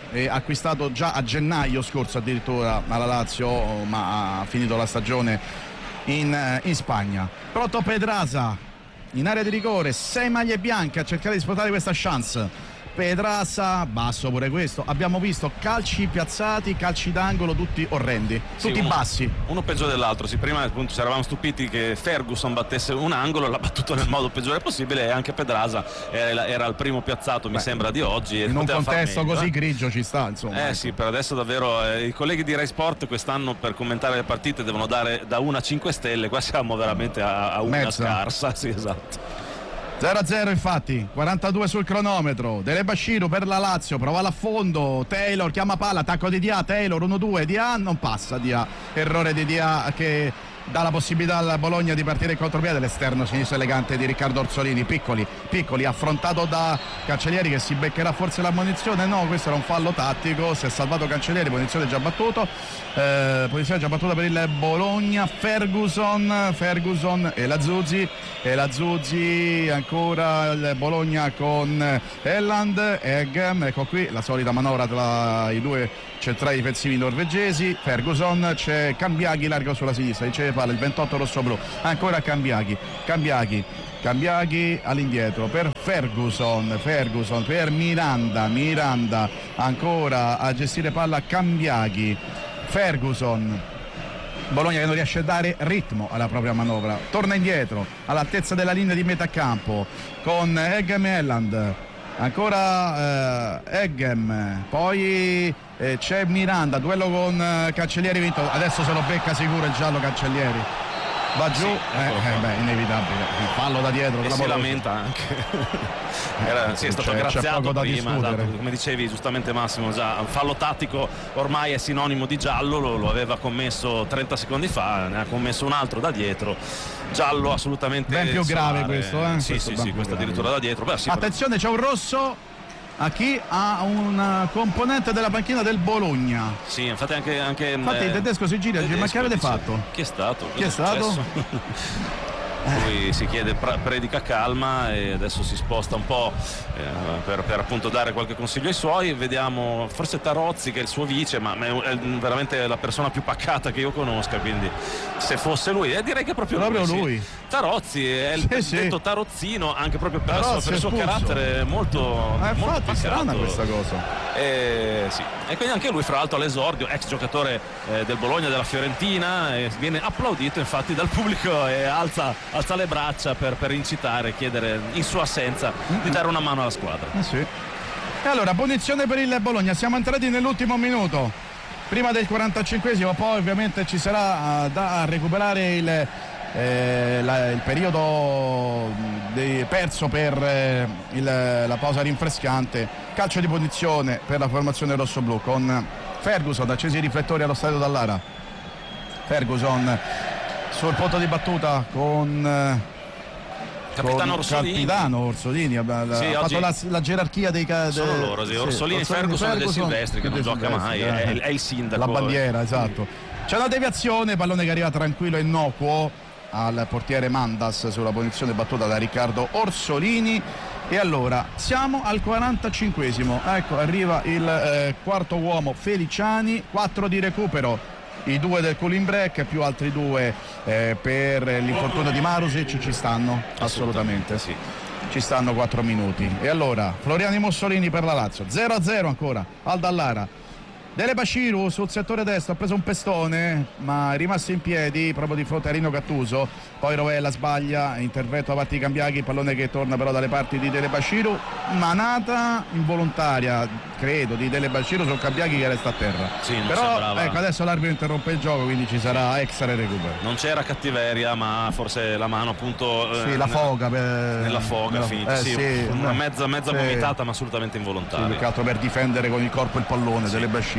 eh, acquistato già a gennaio scorso addirittura alla Lazio, ma ha finito la stagione in, in Spagna. Pronto Pedraza in area di rigore, sei maglie bianche a cercare di sfruttare questa chance. Pedraza, basso pure questo. Abbiamo visto calci piazzati, calci d'angolo tutti orrendi, sì, tutti uno, bassi. Uno peggio dell'altro. Sì, prima appunto ci eravamo stupiti che Ferguson battesse un angolo, l'ha battuto nel modo peggiore possibile, e anche Pedraza era, era il primo piazzato, mi Beh, sembra, di oggi. E in un contesto meglio, così eh? grigio ci sta, insomma. Eh ecco. sì, per adesso davvero eh, i colleghi di Rai Sport quest'anno per commentare le partite devono dare da una a cinque stelle, qua siamo veramente a, a una Mezza. scarsa. Sì, esatto. zero a zero infatti, quarantadue sul cronometro. Delebashiru per la Lazio, prova l'affondo, Taylor chiama palla, attacco di Dia, Taylor uno due, Dia non passa, Dia, errore di Dia che dà la possibilità al Bologna di partire in contropiede. L'esterno sinistro elegante di Riccardo Orsolini, piccoli, piccoli, affrontato da Cancellieri che si beccherà forse l'ammonizione. No, questo era un fallo tattico, si è salvato Cancellieri, punizione già battuto, eh, punizione già battuta per il Bologna. Ferguson, Ferguson e la Zuzzi, e la Zuzzi ancora il Bologna con Elland, Eggem, ecco qui la solita manovra tra i due centrali difensivi norvegesi. Ferguson, c'è Cambiaghi largo sulla sinistra, riceve palla il ventotto rossoblu, ancora Cambiaghi, Cambiaghi Cambiaghi all'indietro per Ferguson, Ferguson per Miranda, Miranda ancora a gestire palla Cambiaghi, Ferguson, Bologna che non riesce a dare ritmo alla propria manovra, torna indietro all'altezza della linea di metà campo con Eggem e Elland, ancora eh, Eggem, poi eh, c'è Miranda, duello con eh, Cancellieri vinto, adesso se lo becca sicuro il giallo Cancellieri, va giù, sì, eh, eh, beh, inevitabile, il fallo da dietro e si lamenta anche. Era, sì, è stato c'è, graziato c'è prima, esatto, come dicevi giustamente Massimo, già un fallo tattico ormai è sinonimo di giallo, lo, lo aveva commesso trenta secondi fa, ne ha commesso un altro da dietro, giallo assolutamente ben più grave solare. questo, eh? Sì, questo sì, sì, questo addirittura da dietro. Beh, sì, attenzione, c'è un rosso a chi? Ha un componente della panchina del Bologna. Sì, infatti anche, anche infatti eh, il tedesco si gira, tedesco, ma che avete dice, fatto? Chi è stato? Chi è, è stato? Lui si chiede, predica calma e adesso si sposta un po' eh, per, per appunto dare qualche consiglio ai suoi. Vediamo forse Tarozzi che è il suo vice, ma è veramente la persona più pacata che io conosca, quindi se fosse lui, eh, direi che è proprio, proprio lui, lui. Sì. Tarozzi è il sì, detto sì. Tarozzino, anche proprio per, Tarozzi, per il suo carattere molto, eh, molto infatti, strana questa cosa. E, sì. e quindi anche lui fra l'altro all'esordio, ex giocatore eh, del Bologna, della Fiorentina, e viene applaudito infatti dal pubblico e alza, alza le braccia per, per incitare, chiedere in sua assenza di dare una mano alla squadra. Eh sì. E allora punizione per il Bologna, siamo entrati nell'ultimo minuto prima del quarantacinquesimo, poi ovviamente ci sarà uh, da recuperare il Eh, la, il periodo di, perso per eh, il, la pausa rinfrescante. Calcio di punizione per la formazione rossoblu con Ferguson, accesi i riflettori allo stadio Dallara. Ferguson sul punto di battuta con eh, Capitano Orsolini. Capitano Orsolini ha, sì, ha fatto la, la gerarchia dei ca- sono de, loro, sì. sì, Orsolini e Ferguson, Ferguson De Silvestri che non gioca mai, eh. è, è il sindaco. La bandiera, esatto. C'è una deviazione, pallone che arriva tranquillo e innocuo al portiere Mandas sulla punizione battuta da Riccardo Orsolini. E allora siamo al quarantacinquesimo, ecco arriva il eh, quarto uomo Feliciani, quattro di recupero, i due del cooling break più altri due eh, per l'infortunio di Marusic, ci stanno assolutamente, sì, ci stanno quattro minuti. E allora Floriani Mussolini per la Lazio, zero a zero ancora al Dallara. Delebashiru sul settore destro ha preso un pestone ma è rimasto in piedi proprio di fronte a Rino Gattuso, poi Rovella sbaglia, intervento da parte di Cambiaghi, pallone che torna però dalle parti di Delebashiru, manata involontaria credo di Delebashiru su Cambiaghi che resta a terra, sì, non però sembrava. Ecco adesso l'arbitro interrompe il gioco, quindi ci sarà extra e recupero. Non c'era cattiveria ma forse la mano appunto sì, eh, la foga per... nella foga nella... finita, eh, sì, sì, una mezza, mezza sì. vomitata ma assolutamente involontaria, sì, più che altro per difendere con il corpo il pallone, sì. Delebashiru.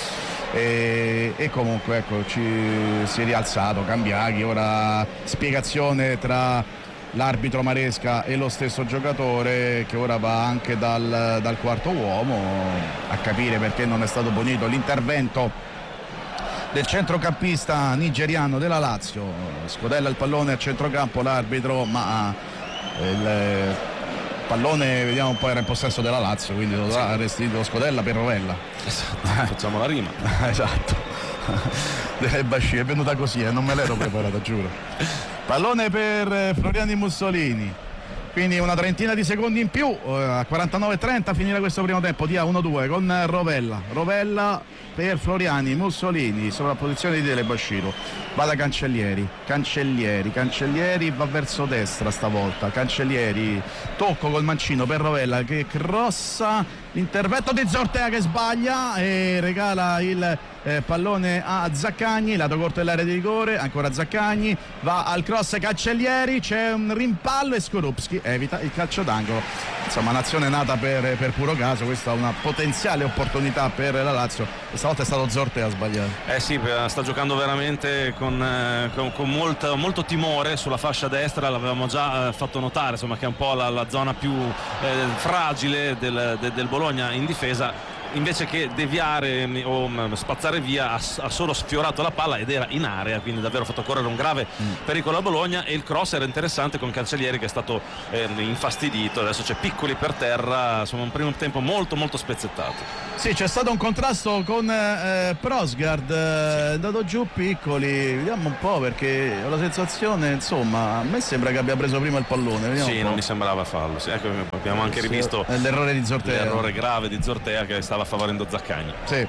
E, e comunque ecco ci si è rialzato Cambiaghi, ora spiegazione tra l'arbitro Maresca e lo stesso giocatore che ora va anche dal, dal quarto uomo a capire perché non è stato punito l'intervento del centrocampista nigeriano della Lazio. Scodella il pallone a centrocampo l'arbitro, ma il pallone, vediamo un po', era in possesso della Lazio, quindi lo dà restituito Scodella per Rovella. Esatto, facciamo la rima. Esatto. Delle Basci è venuta così, eh, non me l'ero preparata, giuro. Pallone per Floriani Mussolini, quindi una trentina di secondi in più, a quarantanove trenta finirà questo primo tempo, dia uno due con Rovella. Rovella per Floriani Mussolini, sovrapposizione di Dele Basciro, va da Cancellieri, Cancellieri, Cancellieri va verso destra stavolta, Cancellieri, tocco col mancino per Rovella che crossa, l'intervento di Zortea che sbaglia e regala il eh, pallone a Zaccagni, lato corto dell'area di rigore, ancora Zaccagni, va al cross Cancellieri, c'è un rimpallo e Skorupski evita il calcio d'angolo. Insomma, un'azione nata per, per puro caso, questa è una potenziale opportunità per la Lazio, stavolta è stato Zortea a sbagliare. Eh sì, sta giocando veramente con, eh, con, con molto, molto timore sulla fascia destra, l'avevamo già eh, fatto notare, insomma, che è un po' la, la zona più eh, fragile del, del, del Bologna in difesa. Invece che deviare o spazzare via, ha, ha solo sfiorato la palla ed era in area, quindi davvero ha fatto correre un grave mm. pericolo a Bologna, e il cross era interessante con Cancellieri che è stato eh, infastidito. Adesso c'è Piccoli per terra, insomma un primo tempo molto molto spezzettato. Sì, c'è stato un contrasto con eh, Prosgard, è andato giù Piccoli, vediamo un po', perché ho la sensazione, insomma, a me sembra che abbia preso prima il pallone. Vediamo sì, non mi sembrava fallo, sì, ecco, abbiamo anche rivisto sì, l'errore di Zortea, l'errore grave di Zortea che stava favorendo Zaccagni. Sì.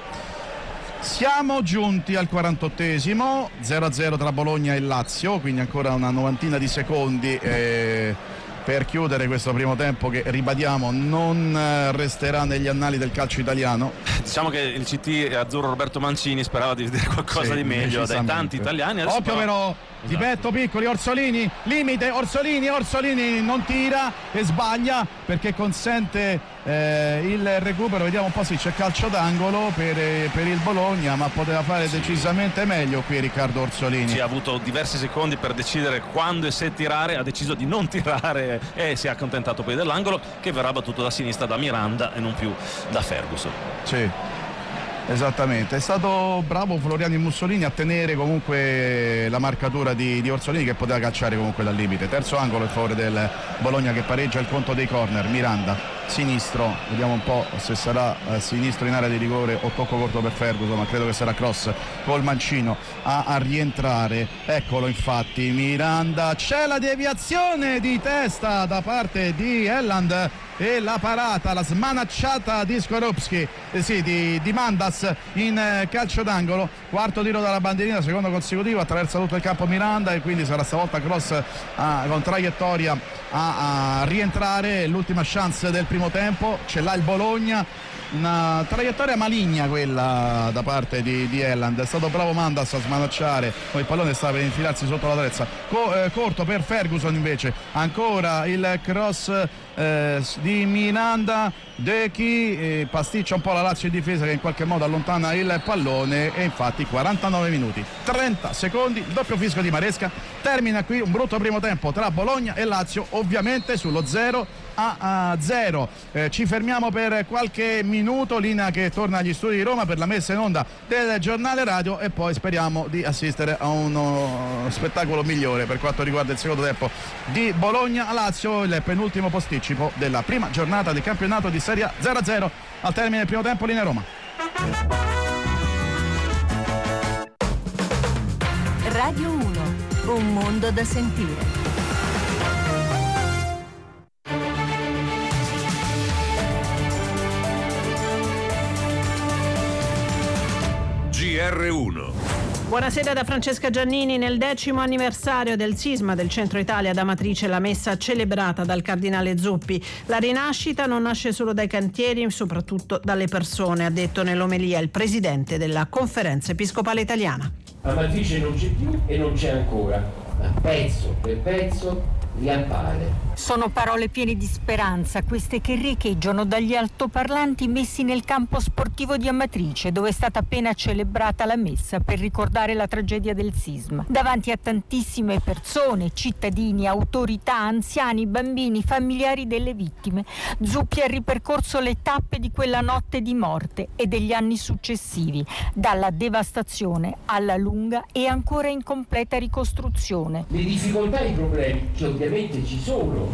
Siamo giunti al quarantottesimo, zero a zero tra Bologna e Lazio, quindi ancora una novantina di secondi eh, per chiudere questo primo tempo che, ribadiamo, non resterà negli annali del calcio italiano. Diciamo che il C T azzurro Roberto Mancini sperava di vedere qualcosa sì, di meglio dai tanti italiani. Adesso occhio però, di petto Piccoli, Orsolini, limite, Orsolini, Orsolini non tira e sbaglia perché consente eh, il recupero. Vediamo un po', sì, c'è calcio d'angolo per, per il Bologna, ma poteva fare sì. decisamente meglio qui Riccardo Orsolini. Sì, ha avuto diversi secondi per decidere quando e se tirare, ha deciso di non tirare e si è accontentato poi dell'angolo che verrà battuto da sinistra da Miranda e non più da Ferguson. Sì. Esattamente, è stato bravo Floriani Mussolini a tenere comunque la marcatura di, di Orsolini, che poteva calciare comunque dal limite. Terzo angolo in favore del Bologna che pareggia il conto dei corner. Miranda sinistro, vediamo un po' se sarà eh, sinistro in area di rigore o tocco corto per Ferguson, ma credo che sarà cross col mancino a, a rientrare. Eccolo infatti Miranda, c'è la deviazione di testa da parte di Elland e la parata, la smanacciata di Skorupski, eh sì, di, di Mandas in eh, calcio d'angolo. Quarto tiro dalla bandierina, secondo consecutivo, attraversa tutto il campo Miranda e quindi sarà stavolta cross ah, con traiettoria a, a rientrare. L'ultima chance del primo tempo, ce l'ha il Bologna, una traiettoria maligna quella da parte di, di Elland. È stato bravo Mandas a smanacciare, poi il pallone stava per infilarsi sotto la trezza. Co- eh, corto per Ferguson invece, ancora il cross eh, di Miranda, De Chi eh, pasticcia un po' la Lazio in difesa che in qualche modo allontana il pallone, e infatti quarantanove minuti trenta secondi, doppio fischio di Maresca, termina qui un brutto primo tempo tra Bologna e Lazio, ovviamente sullo zero a zero. Eh, ci fermiamo per qualche minuto, linea che torna agli studi di Roma per la messa in onda del giornale radio, e poi speriamo di assistere a uno spettacolo migliore per quanto riguarda il secondo tempo di Bologna-Lazio, il penultimo posticipo della prima giornata del campionato di Serie A. Zero a zero al termine del primo tempo, linea Roma. Radio uno, un mondo da sentire. G R uno. Buonasera da Francesca Giannini. Nel decimo anniversario del sisma del centro Italia ad Amatrice, la messa celebrata dal cardinale Zuppi. La rinascita non nasce solo dai cantieri, soprattutto dalle persone, ha detto nell'omelia il presidente della Conferenza Episcopale Italiana. Amatrice non c'è più e non c'è ancora, ma pezzo per pezzo riappare. Sono parole piene di speranza, queste che riecheggiano dagli altoparlanti messi nel campo sportivo di Amatrice, dove è stata appena celebrata la messa per ricordare la tragedia del sisma. Davanti a tantissime persone, cittadini, autorità, anziani, bambini, familiari delle vittime, Zuppi ha ripercorso le tappe di quella notte di morte e degli anni successivi, dalla devastazione alla lunga e ancora incompleta ricostruzione. Le difficoltà e i problemi, che ovviamente ci sono,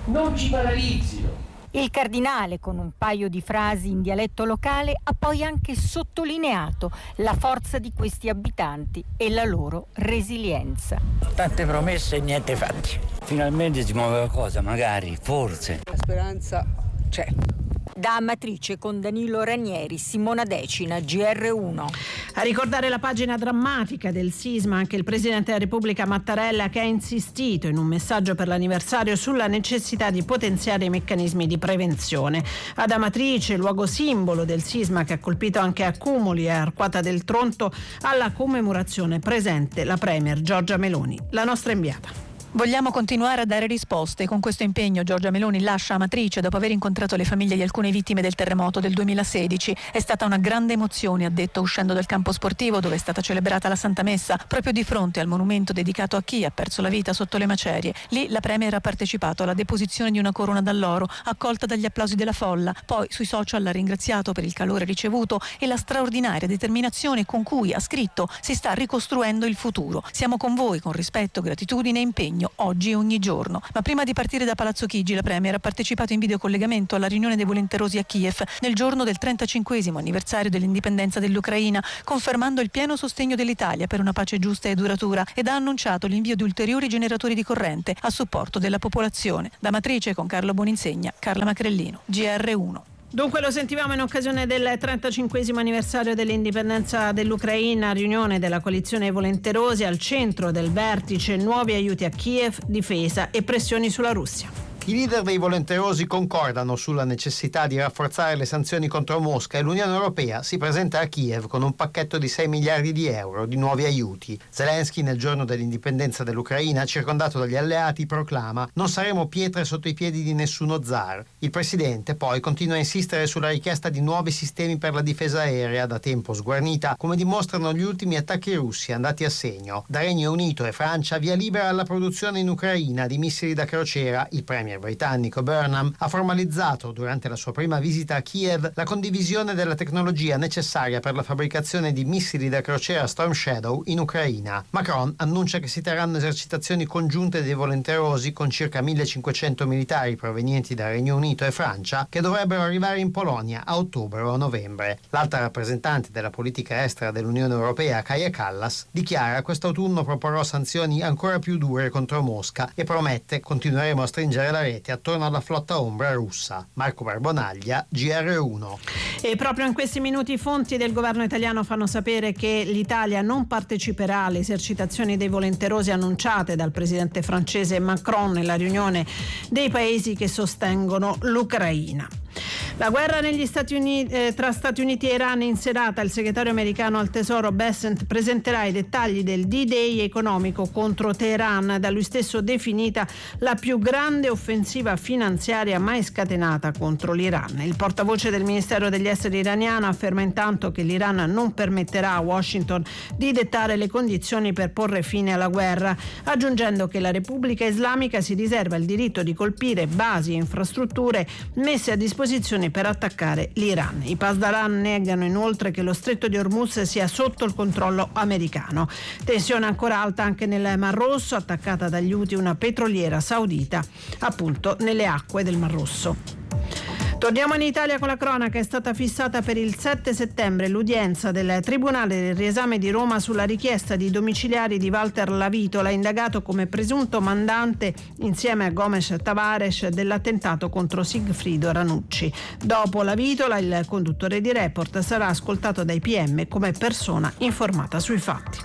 non ci paralizzino. Il cardinale, con un paio di frasi in dialetto locale, ha poi anche sottolineato la forza di questi abitanti e la loro resilienza. Tante promesse e niente fatti. Finalmente si muove qualcosa, magari, forse. La speranza c'è. Da Amatrice con Danilo Ranieri, Simona Decina, G R uno. A ricordare la pagina drammatica del sisma anche il Presidente della Repubblica Mattarella, che ha insistito in un messaggio per l'anniversario sulla necessità di potenziare i meccanismi di prevenzione. Ad Amatrice, luogo simbolo del sisma che ha colpito anche Accumuli e Arquata del Tronto, alla commemorazione presente la Premier Giorgia Meloni, la nostra inviata. Vogliamo continuare a dare risposte. Con questo impegno Giorgia Meloni lascia Amatrice dopo aver incontrato le famiglie di alcune vittime del terremoto del duemilasedici. È stata una grande emozione, ha detto, uscendo dal campo sportivo dove è stata celebrata la Santa Messa, proprio di fronte al monumento dedicato a chi ha perso la vita sotto le macerie. Lì la Premier ha partecipato alla deposizione di una corona d'alloro, accolta dagli applausi della folla. Poi sui social ha ringraziato per il calore ricevuto e la straordinaria determinazione con cui, ha scritto, si sta ricostruendo il futuro. Siamo con voi con rispetto, gratitudine e impegno, oggi e ogni giorno. Ma prima di partire da Palazzo Chigi, la Premier ha partecipato in videocollegamento alla riunione dei volenterosi a Kiev nel giorno del trentacinquesimo anniversario dell'indipendenza dell'Ucraina, confermando il pieno sostegno dell'Italia per una pace giusta e duratura, ed ha annunciato l'invio di ulteriori generatori di corrente a supporto della popolazione. Da Amatrice con Carlo Boninsegna, Carla Macrellino, G R uno. Dunque lo sentivamo in occasione del trentacinquesimo anniversario dell'indipendenza dell'Ucraina, riunione della coalizione volenterosi al centro del vertice, nuovi aiuti a Kiev, difesa e pressioni sulla Russia. I leader dei volenterosi concordano sulla necessità di rafforzare le sanzioni contro Mosca e l'Unione Europea si presenta a Kiev con un pacchetto di sei miliardi di euro di nuovi aiuti. Zelensky, nel giorno dell'indipendenza dell'Ucraina, circondato dagli alleati, proclama: non saremo pietre sotto i piedi di nessuno zar. Il presidente poi continua a insistere sulla richiesta di nuovi sistemi per la difesa aerea, da tempo sguarnita, come dimostrano gli ultimi attacchi russi andati a segno. Da Regno Unito e Francia via libera alla produzione in Ucraina di missili da crociera. Il premier britannico Burnham ha formalizzato durante la sua prima visita a Kiev la condivisione della tecnologia necessaria per la fabbricazione di missili da crociera Storm Shadow in Ucraina. Macron annuncia che si terranno esercitazioni congiunte dei volenterosi con circa millecinquecento militari provenienti da Regno Unito e Francia che dovrebbero arrivare in Polonia a ottobre o a novembre. L'alta rappresentante della politica estera dell'Unione Europea, Kaja Kallas, dichiara: quest'autunno proporrò sanzioni ancora più dure contro Mosca e promette: continueremo a stringere la rete attorno alla flotta ombra russa. Marco Barbonaglia, G R uno. E proprio in questi minuti fonti del governo italiano fanno sapere che l'Italia non parteciperà alle esercitazioni dei volenterosi annunciate dal presidente francese Macron nella riunione dei paesi che sostengono l'Ucraina. La guerra negli Stati Uniti, eh, tra Stati Uniti e Iran in serata. Il segretario americano al Tesoro Bessent presenterà i dettagli del D-Day economico contro Teheran, da lui stesso definita la più grande offensiva finanziaria mai scatenata contro l'Iran. Il portavoce del Ministero degli Esteri iraniano afferma intanto che l'Iran non permetterà a Washington di dettare le condizioni per porre fine alla guerra, aggiungendo che la Repubblica Islamica si riserva il diritto di colpire basi e infrastrutture messe a disposizione per attaccare l'Iran. I Pasdaran negano inoltre che lo stretto di Hormuz sia sotto il controllo americano. Tensione ancora alta anche nel Mar Rosso, attaccata dagli Houthi una petroliera saudita appunto nelle acque del Mar Rosso. Torniamo in Italia con la cronaca. È stata fissata per il sette settembre l'udienza del Tribunale del Riesame di Roma sulla richiesta di domiciliari di Walter Lavitola, indagato come presunto mandante insieme a Gomes Tavares dell'attentato contro Sigfrido Ranucci. Dopo Lavitola, il conduttore di Report sarà ascoltato dai P M come persona informata sui fatti.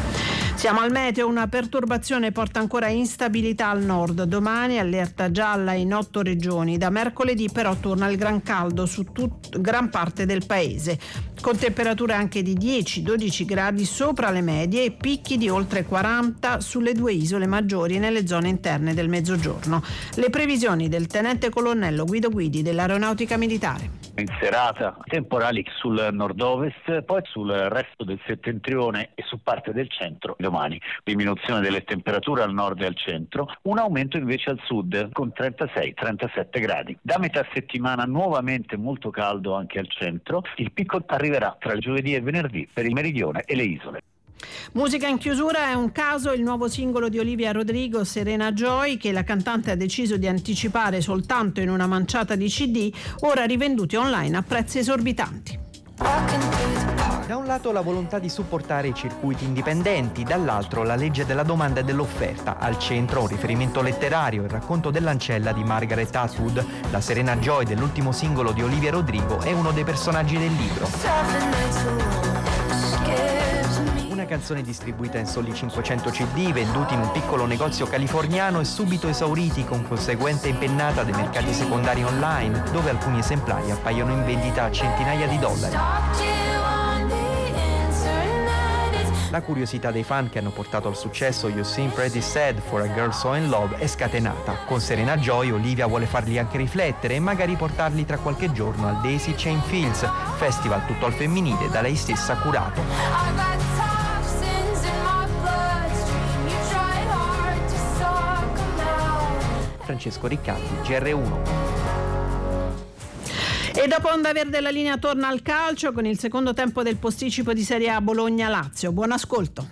Siamo al meteo, una perturbazione porta ancora instabilità al nord. Domani allerta gialla in otto regioni. Da mercoledì però torna il gran caldo su tut- gran parte del paese, con temperature anche di dieci dodici gradi sopra le medie e picchi di oltre quaranta sulle due isole maggiori e nelle zone interne del mezzogiorno. Le previsioni del tenente colonnello Guido Guidi dell'Aeronautica Militare. In serata temporali sul nord-ovest, poi sul resto del settentrione e su parte del centro. Domani diminuzione delle temperature al nord e al centro, un aumento invece al sud con trentasei trentasette gradi. Da metà settimana nuovamente molto caldo anche al centro, il picco arriverà tra il giovedì e venerdì per il meridione e le isole. Musica in chiusura è un caso, il nuovo singolo di Olivia Rodrigo, Serena Joy, che la cantante ha deciso di anticipare soltanto in una manciata di C D, ora rivenduti online a prezzi esorbitanti. Da un lato la volontà di supportare i circuiti indipendenti, dall'altro la legge della domanda e dell'offerta. Al centro un riferimento letterario, il racconto dell'ancella di Margaret Atwood. La Serena Joy dell'ultimo singolo di Olivia Rodrigo è uno dei personaggi del libro. Una canzone distribuita in soli cinquecento C D, venduti in un piccolo negozio californiano e subito esauriti, con conseguente impennata dei mercati secondari online, dove alcuni esemplari appaiono in vendita a centinaia di dollari. La curiosità dei fan che hanno portato al successo You Seem Pretty Sad for a Girl So in Love è scatenata. Con Serena Joy Olivia vuole farli anche riflettere e magari portarli tra qualche giorno al Daisy Chain Fields, festival tutto al femminile da lei stessa curato. Francesco Riccardi, G R uno. E dopo Onda Verde la linea torna al calcio con il secondo tempo del posticipo di Serie A Bologna-Lazio. Buon ascolto.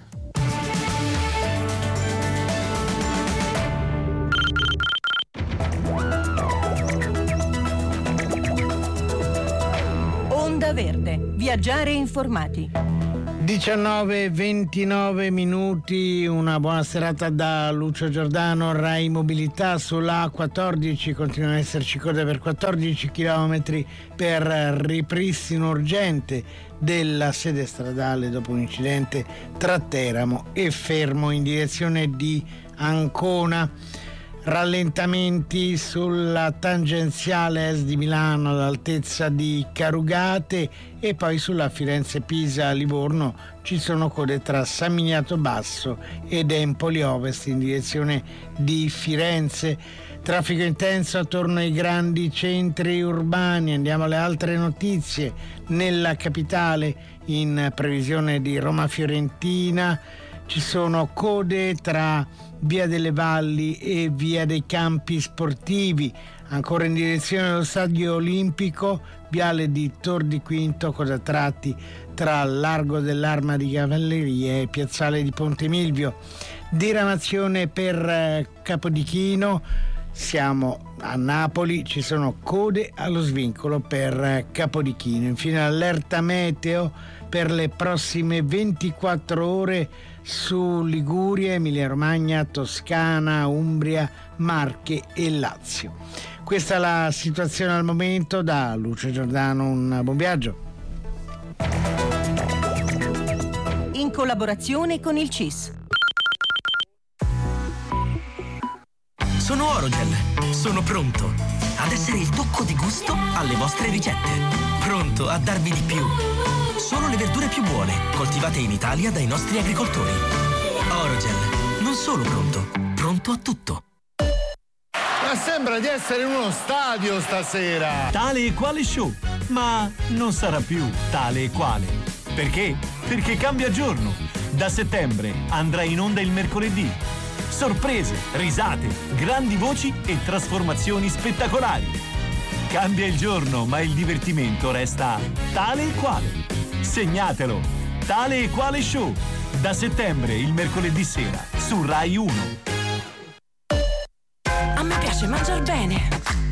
Onda Verde, viaggiare informati. diciannove e ventinove minuti, una buona serata da Lucio Giordano. Rai Mobilità sulla A quattordici, continuano ad esserci code per quattordici chilometri per ripristino urgente della sede stradale dopo un incidente tra Teramo e Fermo in direzione di Ancona. Rallentamenti sulla tangenziale est di Milano all'altezza di Carugate e poi sulla Firenze-Pisa-Livorno ci sono code tra San Miniato Basso ed Empoli Ovest in direzione di Firenze. Traffico intenso attorno ai grandi centri urbani. Andiamo alle altre notizie. Nella capitale, in previsione di Roma Fiorentina, ci sono code tra Via delle Valli e Via dei Campi Sportivi. Ancora in direzione dello Stadio Olimpico, viale di Tor di Quinto, coda tratti tra Largo dell'Arma di Cavalleria e Piazzale di Ponte Milvio. Diramazione per Capodichino. Siamo a Napoli, ci sono code allo svincolo per Capodichino. Infine allerta meteo per le prossime ventiquattro ore su Liguria, Emilia-Romagna, Toscana, Umbria, Marche e Lazio. Questa è la situazione al momento. Da Lucio Giordano un buon viaggio. In collaborazione con il C I S. Sono Orogel, sono pronto ad essere il tocco di gusto alle vostre ricette. Pronto a darvi di più. Solo le verdure più buone, coltivate in Italia dai nostri agricoltori. Orogel, non solo pronto, pronto a tutto. Ma sembra di essere in uno stadio stasera. Tale e quale show, ma non sarà più tale e quale. Perché? Perché cambia giorno. Da settembre andrà in onda il mercoledì. Sorprese, risate, grandi voci e trasformazioni spettacolari. Cambia il giorno, ma il divertimento resta tale e quale. Segnatelo, Tale e Quale Show, da settembre il mercoledì sera su Rai uno. A me piace mangiar bene.